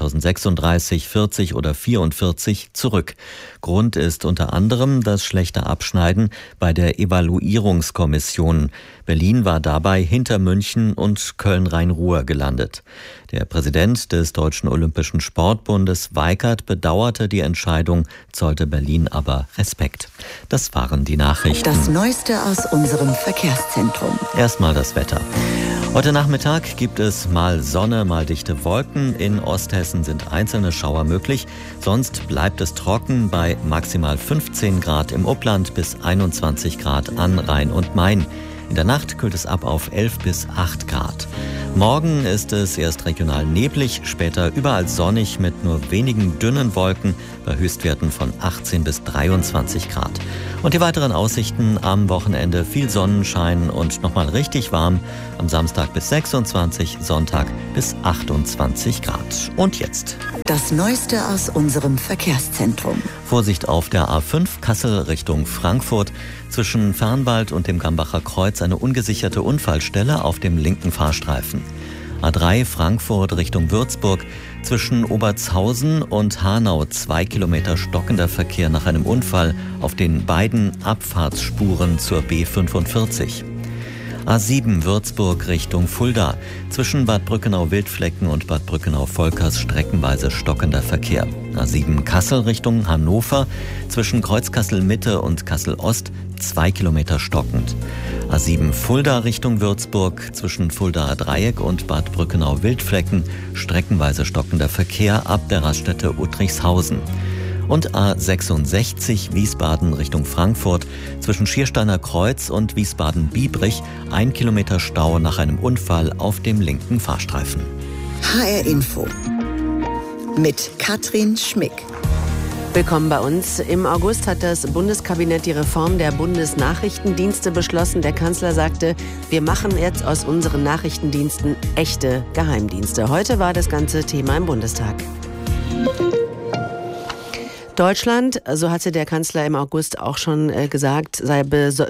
2036, 40 oder 44 zurück. Grund ist unter anderem das schlechte Abschneiden bei der Evaluierungskommission. Berlin war dabei hinter München und Köln-Rhein-Ruhr gelandet. Der Präsident des Deutschen Olympischen Sportbundes, Weikert, bedauerte die Entscheidung, zollte Berlin aber Respekt. Das waren die Nachrichten. Das Neueste aus unserem Verkehrszentrum. Erstmal das Wetter. Heute Nachmittag gibt es mal Sonne, mal dichte Wolken. In Osthessen sind einzelne Schauer möglich. Sonst bleibt es trocken bei maximal 15 Grad im Upland bis 21 Grad an Rhein und Main. In der Nacht kühlt es ab auf 11 bis 8 Grad. Morgen ist es erst regional neblig, später überall sonnig mit nur wenigen dünnen Wolken bei Höchstwerten von 18 bis 23 Grad. Und die weiteren Aussichten: am Wochenende viel Sonnenschein und nochmal richtig warm. Am Samstag bis 26, Sonntag bis 28 Grad. Und jetzt das Neueste aus unserem Verkehrszentrum. Vorsicht auf der A5 Kassel Richtung Frankfurt. Zwischen Fernwald und dem Gambacher Kreuz eine ungesicherte Unfallstelle auf dem linken Fahrstreifen. A3 Frankfurt Richtung Würzburg. Zwischen Obertshausen und Hanau 2 Kilometer stockender Verkehr nach einem Unfall auf den beiden Abfahrtsspuren zur B45. A7 Würzburg Richtung Fulda. Zwischen Bad Brückenau-Wildflecken und Bad Brückenau-Volkers streckenweise stockender Verkehr. A7 Kassel Richtung Hannover. Zwischen Kreuzkassel-Mitte und Kassel-Ost 2 Kilometer stockend. A7 Fulda Richtung Würzburg. Zwischen Fuldaer Dreieck und Bad Brückenau-Wildflecken streckenweise stockender Verkehr ab der Raststätte Uttrichshausen. Und A66 Wiesbaden Richtung Frankfurt. Zwischen Schiersteiner Kreuz und Wiesbaden-Biebrich 1 Kilometer Stau nach einem Unfall auf dem linken Fahrstreifen. HR Info mit Katrin Schmick. Willkommen bei uns. Im August hat das Bundeskabinett die Reform der Bundesnachrichtendienste beschlossen. Der Kanzler sagte, wir machen jetzt aus unseren Nachrichtendiensten echte Geheimdienste. Heute war das ganze Thema im Bundestag. Deutschland, so hatte der Kanzler im August auch schon gesagt, sei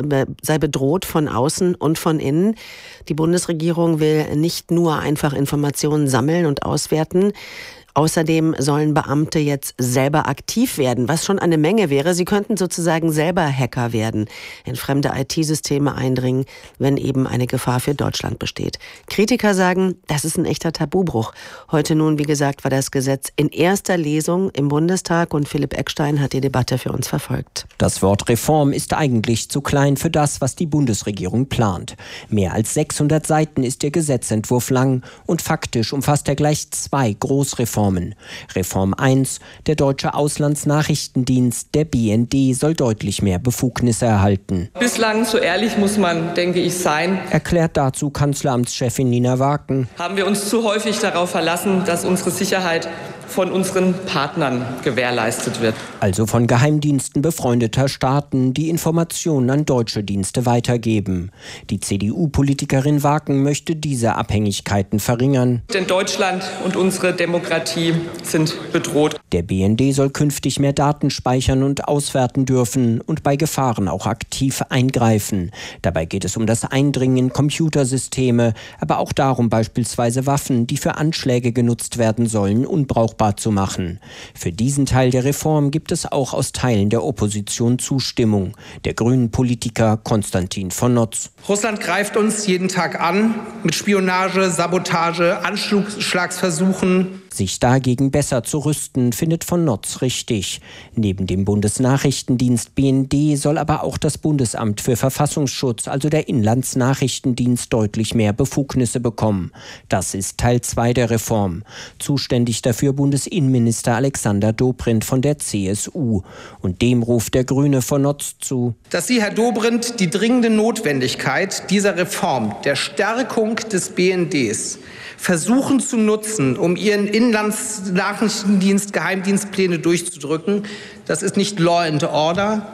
bedroht von außen und von innen. Die Bundesregierung will nicht nur einfach Informationen sammeln und auswerten. Außerdem sollen Beamte jetzt selber aktiv werden, was schon eine Menge wäre. Sie könnten sozusagen selber Hacker werden, in fremde IT-Systeme eindringen, wenn eben eine Gefahr für Deutschland besteht. Kritiker sagen, das ist ein echter Tabubruch. Heute nun, wie gesagt, war das Gesetz in erster Lesung im Bundestag und Philipp Eckstein hat die Debatte für uns verfolgt. Das Wort Reform ist eigentlich zu klein für das, was die Bundesregierung plant. Mehr als 600 Seiten ist der Gesetzentwurf lang und faktisch umfasst er gleich 2 Großreformen. Reform 1, der Deutsche Auslandsnachrichtendienst, der BND, soll deutlich mehr Befugnisse erhalten. Bislang, so ehrlich muss man, denke ich, sein, erklärt dazu Kanzleramtschefin Nina Waken. Haben wir uns zu häufig darauf verlassen, dass unsere Sicherheit von unseren Partnern gewährleistet wird. Also von Geheimdiensten befreundeter Staaten, die Informationen an deutsche Dienste weitergeben. Die CDU-Politikerin Waken möchte diese Abhängigkeiten verringern. Denn Deutschland und unsere Demokratie sind bedroht. Der BND soll künftig mehr Daten speichern und auswerten dürfen und bei Gefahren auch aktiv eingreifen. Dabei geht es um das Eindringen in Computersysteme, aber auch darum, beispielsweise Waffen, die für Anschläge genutzt werden sollen, unbrauchbar zu machen. Für diesen Teil der Reform gibt es auch aus Teilen der Opposition Zustimmung. Der grünen Politiker Konstantin von Notz. Russland greift uns jeden Tag an mit Spionage, Sabotage, Anschlagsversuchen. Sich dagegen besser zu rüsten, findet von Notz richtig. Neben dem Bundesnachrichtendienst BND soll aber auch das Bundesamt für Verfassungsschutz, also der Inlandsnachrichtendienst, deutlich mehr Befugnisse bekommen. Das ist Teil 2 der Reform. Zuständig dafür Bundesinnenminister Alexander Dobrindt von der CSU. Und dem ruft der Grüne von Notz zu. Dass Sie, Herr Dobrindt, die dringende Notwendigkeit dieser Reform, der Stärkung des BNDs, versuchen zu nutzen, um ihren Inlandsnachrichtendienst, Geheimdienstpläne durchzudrücken. Das ist nicht Law and Order.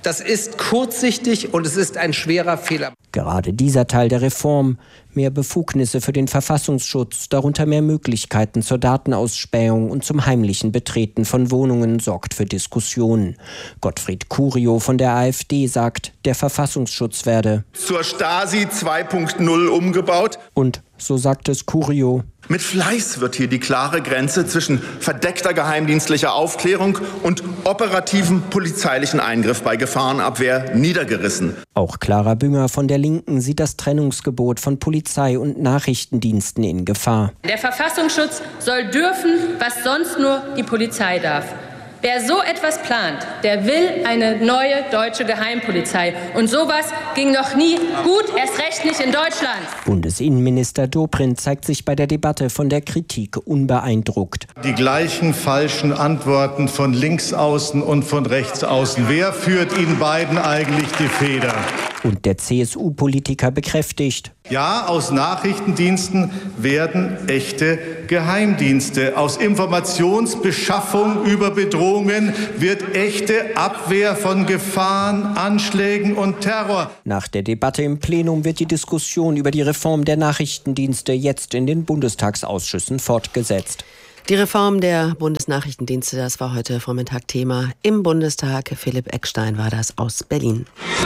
Das ist kurzsichtig und es ist ein schwerer Fehler. Gerade dieser Teil der Reform, mehr Befugnisse für den Verfassungsschutz, darunter mehr Möglichkeiten zur Datenausspähung und zum heimlichen Betreten von Wohnungen, sorgt für Diskussionen. Gottfried Curio von der AfD sagt, der Verfassungsschutz werde zur Stasi 2.0 umgebaut. Und, so sagt es Curio, mit Fleiß wird hier die klare Grenze zwischen verdeckter geheimdienstlicher Aufklärung und operativem polizeilichen Eingriff bei Gefahrenabwehr niedergerissen. Auch Clara Bünger von der Linken sieht das Trennungsgebot von Polizei und Nachrichtendiensten in Gefahr. Der Verfassungsschutz soll dürfen, was sonst nur die Polizei darf. Wer so etwas plant, der will eine neue deutsche Geheimpolizei. Und sowas ging noch nie gut, erst recht nicht in Deutschland. Bundesinnenminister Dobrindt zeigt sich bei der Debatte von der Kritik unbeeindruckt. Die gleichen falschen Antworten von links außen und von rechts außen. Wer führt Ihnen beiden eigentlich die Feder? Und der CSU-Politiker bekräftigt: Ja, aus Nachrichtendiensten werden echte Geheimdienste. Aus Informationsbeschaffung über Bedrohungen wird echte Abwehr von Gefahren, Anschlägen und Terror. Nach der Debatte im Plenum wird die Diskussion über die Reform der Nachrichtendienste jetzt in den Bundestagsausschüssen fortgesetzt. Die Reform der Bundesnachrichtendienste, das war heute Vormittag Thema im Bundestag. Philipp Eckstein war das aus Berlin.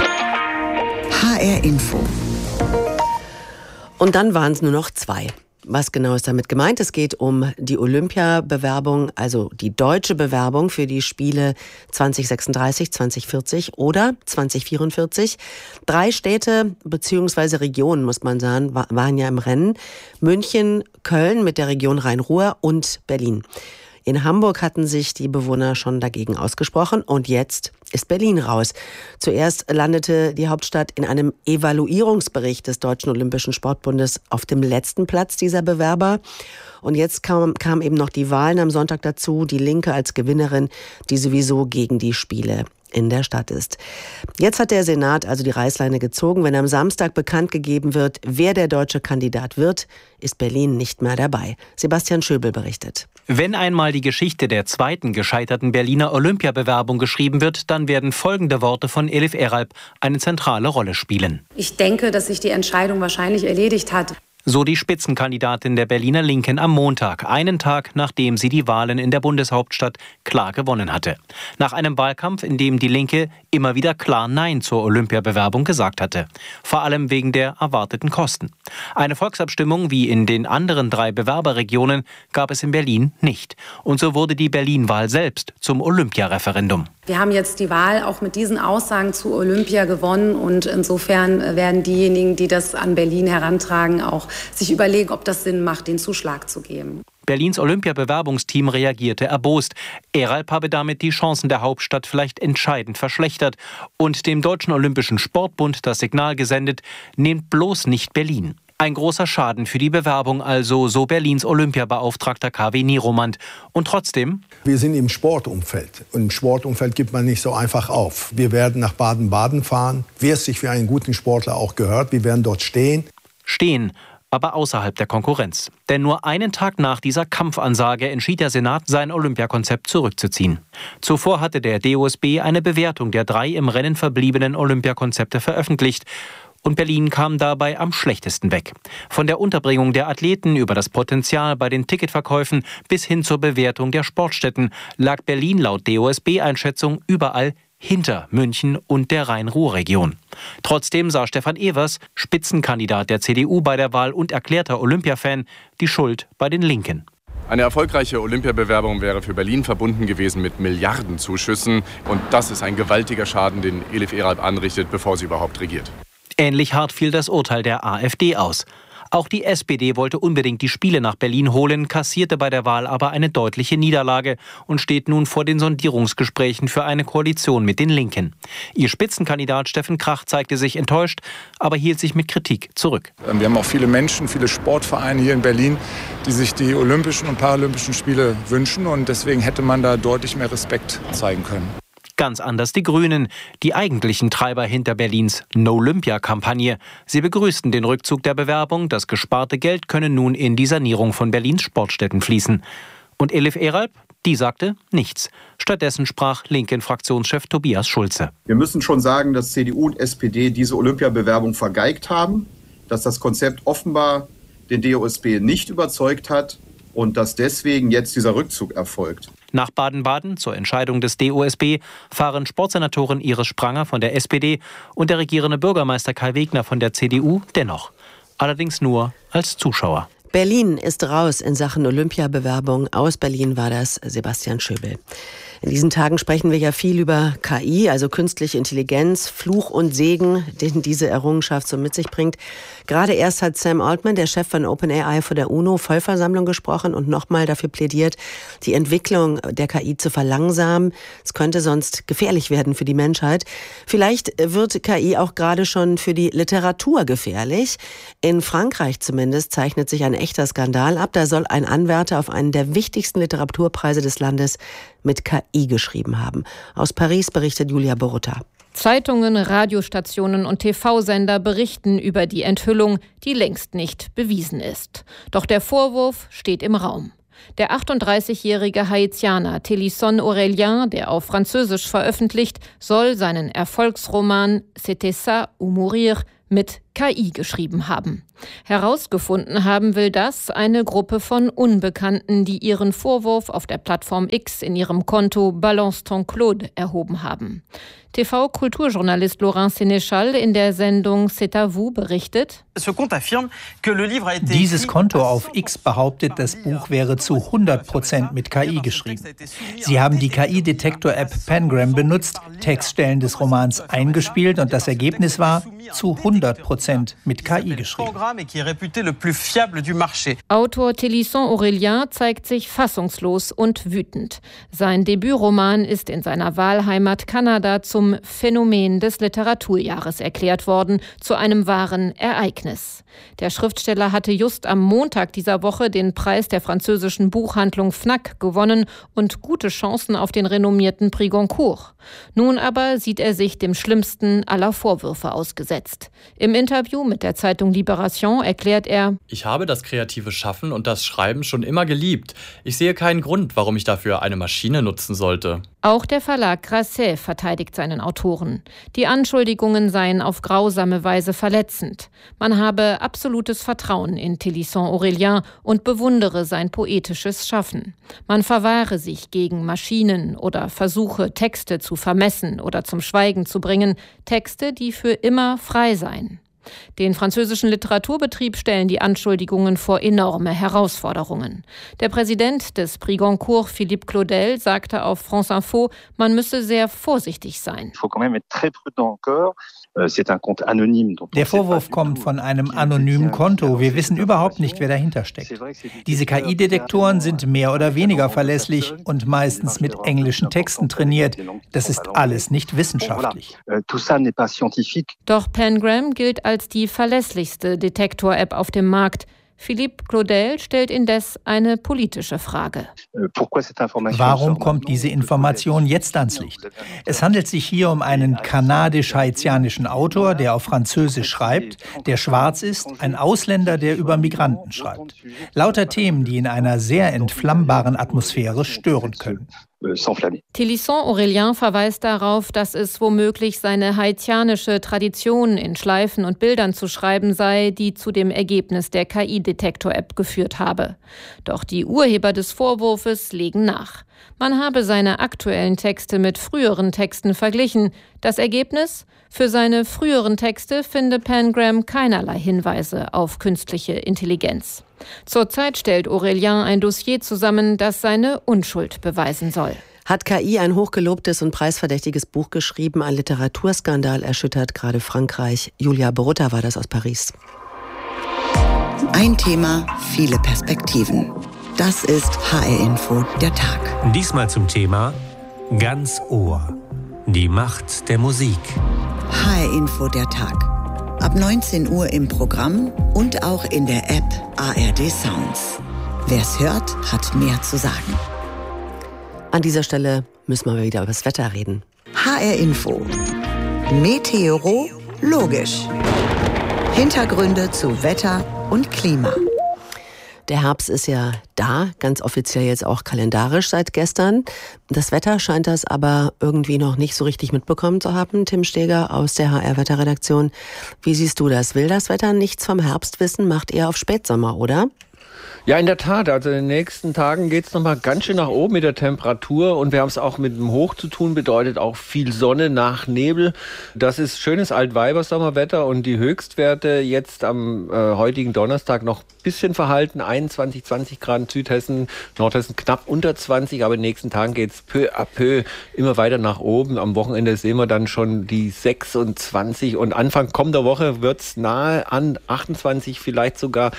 HR Info. Und dann waren es nur noch 2. Was genau ist damit gemeint? Es geht um die Olympiabewerbung, also die deutsche Bewerbung für die Spiele 2036, 2040 oder 2044. 3 Städte bzw. Regionen, muss man sagen, waren ja im Rennen. München, Köln mit der Region Rhein-Ruhr und Berlin. In Hamburg hatten sich die Bewohner schon dagegen ausgesprochen und jetzt ist Berlin raus. Zuerst landete die Hauptstadt in einem Evaluierungsbericht des Deutschen Olympischen Sportbundes auf dem letzten Platz dieser Bewerber. Und jetzt kam eben noch die Wahlen am Sonntag dazu, die Linke als Gewinnerin, die sowieso gegen die Spiele in der Stadt ist. Jetzt hat der Senat also die Reißleine gezogen. Wenn am Samstag bekannt gegeben wird, wer der deutsche Kandidat wird, ist Berlin nicht mehr dabei. Sebastian Schöbel berichtet. Wenn einmal die Geschichte der zweiten gescheiterten Berliner Olympiabewerbung geschrieben wird, dann werden folgende Worte von Elif Eralp eine zentrale Rolle spielen. Ich denke, dass sich die Entscheidung wahrscheinlich erledigt hat. So die Spitzenkandidatin der Berliner Linken am Montag, einen Tag nachdem sie die Wahlen in der Bundeshauptstadt klar gewonnen hatte. Nach einem Wahlkampf, in dem die Linke immer wieder klar Nein zur Olympiabewerbung gesagt hatte. Vor allem wegen der erwarteten Kosten. Eine Volksabstimmung wie in den anderen 3 Bewerberregionen gab es in Berlin nicht. Und so wurde die Berlin-Wahl selbst zum Olympiareferendum. Wir haben jetzt die Wahl auch mit diesen Aussagen zu Olympia gewonnen und insofern werden diejenigen, die das an Berlin herantragen, auch sich überlegen, ob das Sinn macht, den Zuschlag zu geben. Berlins Olympiabewerbungsteam reagierte erbost. Eralp habe damit die Chancen der Hauptstadt vielleicht entscheidend verschlechtert und dem Deutschen Olympischen Sportbund das Signal gesendet, nehmt bloß nicht Berlin. Ein großer Schaden für die Bewerbung also, so Berlins Olympiabeauftragter KW Nieromand. Und trotzdem? Wir sind im Sportumfeld. Und im Sportumfeld gibt man nicht so einfach auf. Wir werden nach Baden-Baden fahren, wie es sich für einen guten Sportler auch gehört. Wir werden dort stehen. Stehen, aber außerhalb der Konkurrenz. Denn nur einen Tag nach dieser Kampfansage entschied der Senat, sein Olympiakonzept zurückzuziehen. Zuvor hatte der DOSB eine Bewertung der 3 im Rennen verbliebenen Olympiakonzepte veröffentlicht. Und Berlin kam dabei am schlechtesten weg. Von der Unterbringung der Athleten über das Potenzial bei den Ticketverkäufen bis hin zur Bewertung der Sportstätten lag Berlin laut DOSB-Einschätzung überall hinter München und der Rhein-Ruhr-Region. Trotzdem sah Stefan Evers, Spitzenkandidat der CDU bei der Wahl und erklärter Olympiafan, die Schuld bei den Linken. Eine erfolgreiche Olympiabewerbung wäre für Berlin verbunden gewesen mit Milliardenzuschüssen. Und das ist ein gewaltiger Schaden, den Elif Eralp anrichtet, bevor sie überhaupt regiert. Ähnlich hart fiel das Urteil der AfD aus. Auch die SPD wollte unbedingt die Spiele nach Berlin holen, kassierte bei der Wahl aber eine deutliche Niederlage und steht nun vor den Sondierungsgesprächen für eine Koalition mit den Linken. Ihr Spitzenkandidat Steffen Krach zeigte sich enttäuscht, aber hielt sich mit Kritik zurück. Wir haben auch viele Menschen, viele Sportvereine hier in Berlin, die sich die Olympischen und Paralympischen Spiele wünschen. Und deswegen hätte man da deutlich mehr Respekt zeigen können. Ganz anders die Grünen, die eigentlichen Treiber hinter Berlins No-Olympia-Kampagne. Sie begrüßten den Rückzug der Bewerbung. Das gesparte Geld könne nun in die Sanierung von Berlins Sportstätten fließen. Und Elif Eralp, die sagte nichts. Stattdessen sprach Linken-Fraktionschef Tobias Schulze. Wir müssen schon sagen, dass CDU und SPD diese Olympiabewerbung vergeigt haben, dass das Konzept offenbar den DOSB nicht überzeugt hat und dass deswegen jetzt dieser Rückzug erfolgt. Nach Baden-Baden zur Entscheidung des DOSB fahren Sportsenatorin Iris Spranger von der SPD und der regierende Bürgermeister Kai Wegner von der CDU dennoch. Allerdings nur als Zuschauer. Berlin ist raus in Sachen Olympiabewerbung. Aus Berlin war das Sebastian Schöbel. In diesen Tagen sprechen wir ja viel über KI, also künstliche Intelligenz, Fluch und Segen, den diese Errungenschaft so mit sich bringt. Gerade erst hat Sam Altman, der Chef von OpenAI, vor der UNO-Vollversammlung gesprochen und nochmal dafür plädiert, die Entwicklung der KI zu verlangsamen. Es könnte sonst gefährlich werden für die Menschheit. Vielleicht wird KI auch gerade schon für die Literatur gefährlich. In Frankreich zumindest zeichnet sich ein echter Skandal ab. Da soll ein Anwärter auf einen der wichtigsten Literaturpreise des Landes mit KI geschrieben haben. Aus Paris berichtet Julia Borutta. Zeitungen, Radiostationen und TV-Sender berichten über die Enthüllung, die längst nicht bewiesen ist. Doch der Vorwurf steht im Raum. Der 38-jährige Haitianer Télisson Aurélien, der auf Französisch veröffentlicht, soll seinen Erfolgsroman C'était ça ou mourir mit KI geschrieben haben. Herausgefunden haben will das eine Gruppe von Unbekannten, die ihren Vorwurf auf der Plattform X in ihrem Konto Balance ton Claude erhoben haben. TV-Kulturjournalist Laurent Sénéchal in der Sendung C'est à vous berichtet: Dieses Konto auf X behauptet, das Buch wäre zu 100% mit KI geschrieben. Sie haben die KI-Detektor-App Pangram benutzt, Textstellen des Romans eingespielt und das Ergebnis war zu 100% mit KI geschrieben. Autor Télisson Aurélien zeigt sich fassungslos und wütend. Sein Debütroman ist in seiner Wahlheimat Kanada zum Phänomen des Literaturjahres erklärt worden, zu einem wahren Ereignis. Der Schriftsteller hatte just am Montag dieser Woche den Preis der französischen Buchhandlung Fnac gewonnen und gute Chancen auf den renommierten Prix Goncourt. Nun aber sieht er sich dem schlimmsten aller Vorwürfe ausgesetzt. Im Interview mit der Zeitung Libération erklärt er: Ich habe das kreative Schaffen und das Schreiben schon immer geliebt. Ich sehe keinen Grund, warum ich dafür eine Maschine nutzen sollte. Auch der Verlag Grasset verteidigt seinen Autoren. Die Anschuldigungen seien auf grausame Weise verletzend. Man habe absolutes Vertrauen in Télisson Aurélien und bewundere sein poetisches Schaffen. Man verwahre sich gegen Maschinen oder Versuche, Texte zu vermessen oder zum Schweigen zu bringen, Texte, die für immer frei seien. Den französischen Literaturbetrieb stellen die Anschuldigungen vor enorme Herausforderungen. Der Präsident des Prix Goncourt, Philippe Claudel, sagte auf France Info, man müsse sehr vorsichtig sein. Der Vorwurf kommt von einem anonymen Konto. Wir wissen überhaupt nicht, wer dahinter steckt. Diese KI-Detektoren sind mehr oder weniger verlässlich und meistens mit englischen Texten trainiert. Das ist alles nicht wissenschaftlich. Doch Pangram gilt als die verlässlichste Detektor-App auf dem Markt. Philippe Claudel stellt indes eine politische Frage. Warum kommt diese Information jetzt ans Licht? Es handelt sich hier um einen kanadisch-haitianischen Autor, der auf Französisch schreibt, der schwarz ist, ein Ausländer, der über Migranten schreibt. Lauter Themen, die in einer sehr entflammbaren Atmosphäre stören können. Télisson Aurélien verweist darauf, dass es womöglich seine haitianische Tradition in Schleifen und Bildern zu schreiben sei, die zu dem Ergebnis der KI-Detektor-App geführt habe. Doch die Urheber des Vorwurfs legen nach. Man habe seine aktuellen Texte mit früheren Texten verglichen. Das Ergebnis? Für seine früheren Texte finde Pangram keinerlei Hinweise auf künstliche Intelligenz. Zurzeit stellt Aurélien ein Dossier zusammen, das seine Unschuld beweisen soll. Hat KI ein hochgelobtes und preisverdächtiges Buch geschrieben? Ein Literaturskandal erschüttert gerade Frankreich. Julia Borutta war das aus Paris. Ein Thema, viele Perspektiven. Das ist HR Info, der Tag. Diesmal zum Thema Ganz Ohr. Die Macht der Musik. HR Info, der Tag. Ab 19 Uhr im Programm und auch in der App ARD Sounds. Wer's hört, hat mehr zu sagen. An dieser Stelle müssen wir wieder über das Wetter reden. HR Info. Meteorologisch. Hintergründe zu Wetter und Klima. Der Herbst ist ja da, ganz offiziell jetzt auch kalendarisch seit gestern. Das Wetter scheint das aber irgendwie noch nicht so richtig mitbekommen zu haben. Tim Steger aus der HR-Wetterredaktion. Wie siehst du das? Will das Wetter nichts vom Herbst wissen? Macht eher auf Spätsommer, oder? Ja, in der Tat. Also in den nächsten Tagen geht es nochmal ganz schön nach oben mit der Temperatur. Und wir haben es auch mit dem Hoch zu tun, bedeutet auch viel Sonne nach Nebel. Das ist schönes Altweibersommerwetter und die Höchstwerte jetzt am heutigen Donnerstag noch ein bisschen verhalten. 21, 20 Grad in Südhessen, Nordhessen knapp unter 20. Aber in den nächsten Tagen geht es peu à peu immer weiter nach oben. Am Wochenende sehen wir dann schon die 26 und Anfang kommender Woche wird es nahe an 28, vielleicht sogar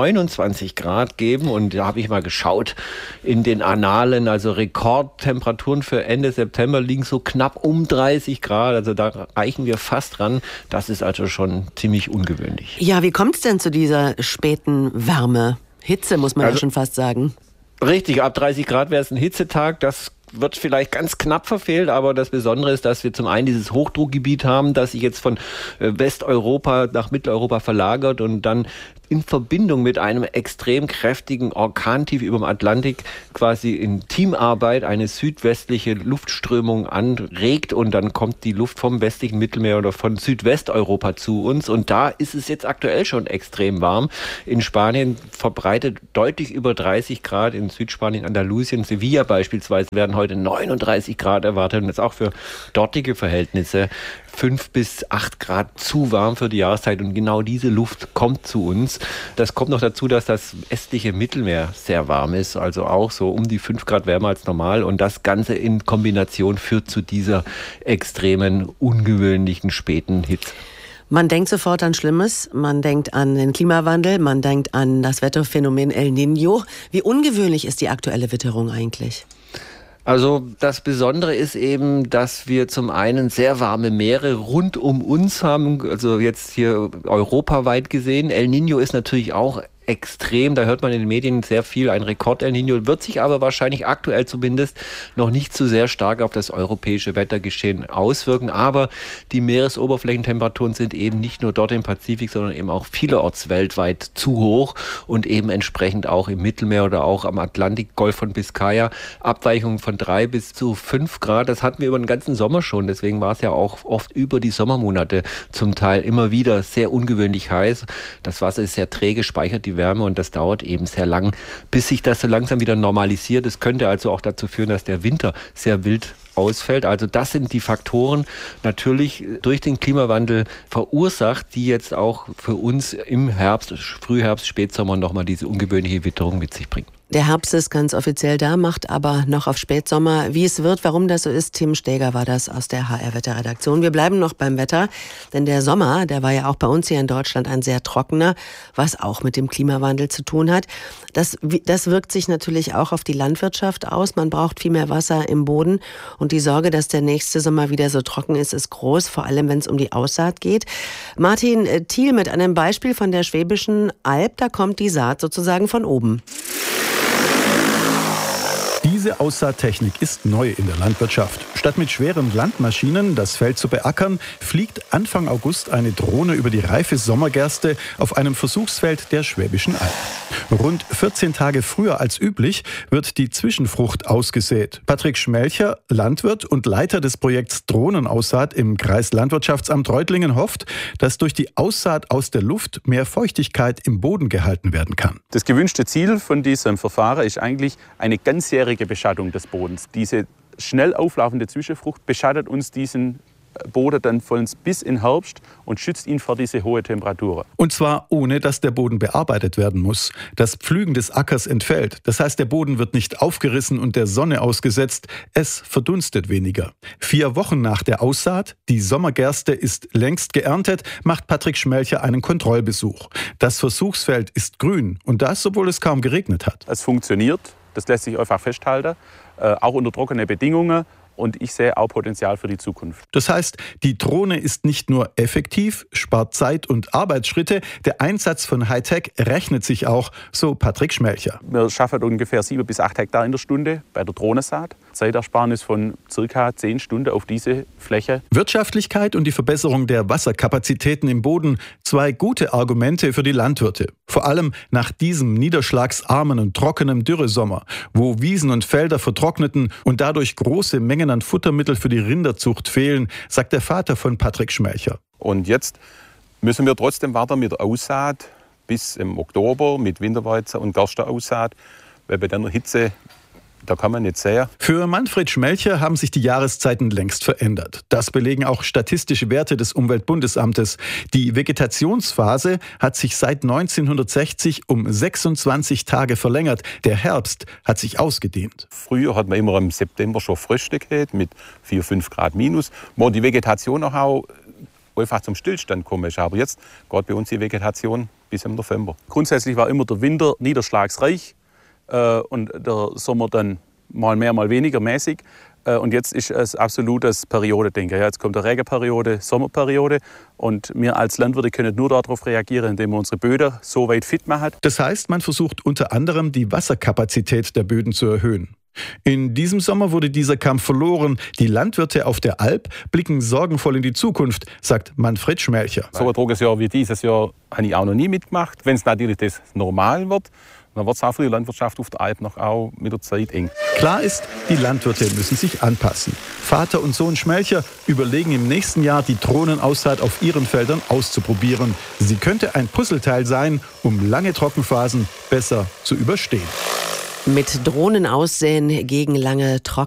29 Grad geben. Und da habe ich mal geschaut in den Annalen, also Rekordtemperaturen für Ende September liegen so knapp um 30 Grad, also da reichen wir fast ran. Das ist also schon ziemlich ungewöhnlich. Ja, wie kommt es denn zu dieser späten Wärme? Hitze muss man ja schon fast sagen. Richtig, ab 30 Grad wäre es ein Hitzetag, das wird vielleicht ganz knapp verfehlt, aber das Besondere ist, dass wir zum einen dieses Hochdruckgebiet haben, das sich jetzt von Westeuropa nach Mitteleuropa verlagert und dann in Verbindung mit einem extrem kräftigen Orkantief über dem Atlantik quasi in Teamarbeit eine südwestliche Luftströmung anregt und dann kommt die Luft vom westlichen Mittelmeer oder von Südwesteuropa zu uns und da ist es jetzt aktuell schon extrem warm. In Spanien verbreitet deutlich über 30 Grad, in Südspanien, Andalusien, Sevilla beispielsweise werden heute 39 Grad erwartet und das ist auch für dortige Verhältnisse 5 bis 8 Grad zu warm für die Jahreszeit und genau diese Luft kommt zu uns. Das kommt noch dazu, dass das östliche Mittelmeer sehr warm ist, also auch so um die 5 Grad wärmer als normal und das Ganze in Kombination führt zu dieser extremen, ungewöhnlichen späten Hitze. Man denkt sofort an Schlimmes, man denkt an den Klimawandel, man denkt an das Wetterphänomen El Niño. Wie ungewöhnlich ist die aktuelle Witterung eigentlich? Also das Besondere ist eben, dass wir zum einen sehr warme Meere rund um uns haben, also jetzt hier europaweit gesehen. El Niño ist natürlich auch extrem, da hört man in den Medien sehr viel, ein Rekord El Niño, wird sich aber wahrscheinlich aktuell zumindest noch nicht so sehr stark auf das europäische Wettergeschehen auswirken, aber die Meeresoberflächentemperaturen sind eben nicht nur dort im Pazifik, sondern eben auch vielerorts weltweit zu hoch und eben entsprechend auch im Mittelmeer oder auch am Atlantik, Golf von Biscaya, Abweichungen von 3 bis zu 5 Grad, das hatten wir über den ganzen Sommer schon, deswegen war es ja auch oft über die Sommermonate zum Teil immer wieder sehr ungewöhnlich heiß, das Wasser ist sehr träge, speichert die Wärme und das dauert eben sehr lang, bis sich das so langsam wieder normalisiert. Es könnte also auch dazu führen, dass der Winter sehr wild ausfällt. Also das sind die Faktoren natürlich durch den Klimawandel verursacht, die jetzt auch für uns im Herbst, Frühherbst, Spätsommer nochmal diese ungewöhnliche Witterung mit sich bringen. Der Herbst ist ganz offiziell da, macht aber noch auf Spätsommer. Wie es wird, warum das so ist, Tim Steger war das aus der HR-Wetterredaktion. Wir bleiben noch beim Wetter, denn der Sommer, der war ja auch bei uns hier in Deutschland ein sehr trockener, was auch mit dem Klimawandel zu tun hat. Das wirkt sich natürlich auch auf die Landwirtschaft aus. Man braucht viel mehr Wasser im Boden und die Sorge, dass der nächste Sommer wieder so trocken ist groß, vor allem wenn es um die Aussaat geht. Martin Thiel mit einem Beispiel von der Schwäbischen Alb, da kommt die Saat sozusagen von oben. Diese Aussaattechnik ist neu in der Landwirtschaft. Statt mit schweren Landmaschinen das Feld zu beackern, fliegt Anfang August eine Drohne über die reife Sommergerste auf einem Versuchsfeld der Schwäbischen Alb. Rund 14 Tage früher als üblich wird die Zwischenfrucht ausgesät. Patrick Schmelcher, Landwirt und Leiter des Projekts Drohnenaussaat im Kreislandwirtschaftsamt Reutlingen, hofft, dass durch die Aussaat aus der Luft mehr Feuchtigkeit im Boden gehalten werden kann. Das gewünschte Ziel von diesem Verfahren ist eigentlich eine ganzjährige Beschattung des Bodens. Diese schnell auflaufende Zwischenfrucht beschattet uns diesen Boden dann vollends bis in Herbst und schützt ihn vor diese hohe Temperatur. Und zwar ohne, dass der Boden bearbeitet werden muss. Das Pflügen des Ackers entfällt. Das heißt, der Boden wird nicht aufgerissen und der Sonne ausgesetzt. Es verdunstet weniger. 4 Wochen nach der Aussaat, die Sommergerste ist längst geerntet, macht Patrick Schmelcher einen Kontrollbesuch. Das Versuchsfeld ist grün und das, obwohl es kaum geregnet hat. Es funktioniert, das lässt sich einfach festhalten, auch unter trockenen Bedingungen. Und ich sehe auch Potenzial für die Zukunft. Das heißt, die Drohne ist nicht nur effektiv, spart Zeit und Arbeitsschritte, der Einsatz von Hightech rechnet sich auch, so Patrick Schmelcher. Wir schaffen ungefähr 7 bis 8 Hektar in der Stunde bei der Drohnensaat. Zeitersparnis von ca. 10 Stunden auf diese Fläche. Wirtschaftlichkeit und die Verbesserung der Wasserkapazitäten im Boden, 2 gute Argumente für die Landwirte. Vor allem nach diesem niederschlagsarmen und trockenen Dürresommer, wo Wiesen und Felder vertrockneten und dadurch große Mengen an Futtermittel für die Rinderzucht fehlen, sagt der Vater von Patrick Schmelcher. Und jetzt müssen wir trotzdem warten mit der Aussaat bis im Oktober mit Winterweizen und Gersteaussaat, weil bei der Hitze, da kann man nicht säen. Für Manfred Schmelcher haben sich die Jahreszeiten längst verändert. Das belegen auch statistische Werte des Umweltbundesamtes. Die Vegetationsphase hat sich seit 1960 um 26 Tage verlängert. Der Herbst hat sich ausgedehnt. Früher hat man immer im September schon Fröste gehabt mit 4-5 Grad minus, wo die Vegetation auch einfach zum Stillstand gekommen ist. Aber jetzt geht bei uns die Vegetation bis im November. Grundsätzlich war immer der Winter niederschlagsreich und der Sommer dann mal mehr, mal weniger mäßig. Und jetzt ist es absolut das Periodendenken. Ja, jetzt kommt eine Regenperiode, Sommerperiode. Und wir als Landwirte können nur darauf reagieren, indem wir unsere Böden so weit fit machen. Das heißt, man versucht unter anderem die Wasserkapazität der Böden zu erhöhen. In diesem Sommer wurde dieser Kampf verloren. Die Landwirte auf der Alp blicken sorgenvoll in die Zukunft, sagt Manfred Schmelcher. So ein trockenes Jahr wie dieses Jahr habe ich auch noch nie mitgemacht. Wenn es natürlich das normal wird, dann wird es auch für die Landwirtschaft auf der Alp noch auch mit der Zeit eng. Klar ist, die Landwirte müssen sich anpassen. Vater und Sohn Schmelcher überlegen im nächsten Jahr, die Drohnenaussaat auf ihren Feldern auszuprobieren. Sie könnte ein Puzzleteil sein, um lange Trockenphasen besser zu überstehen. Mit Drohnen aussäen gegen lange Trockenphasen.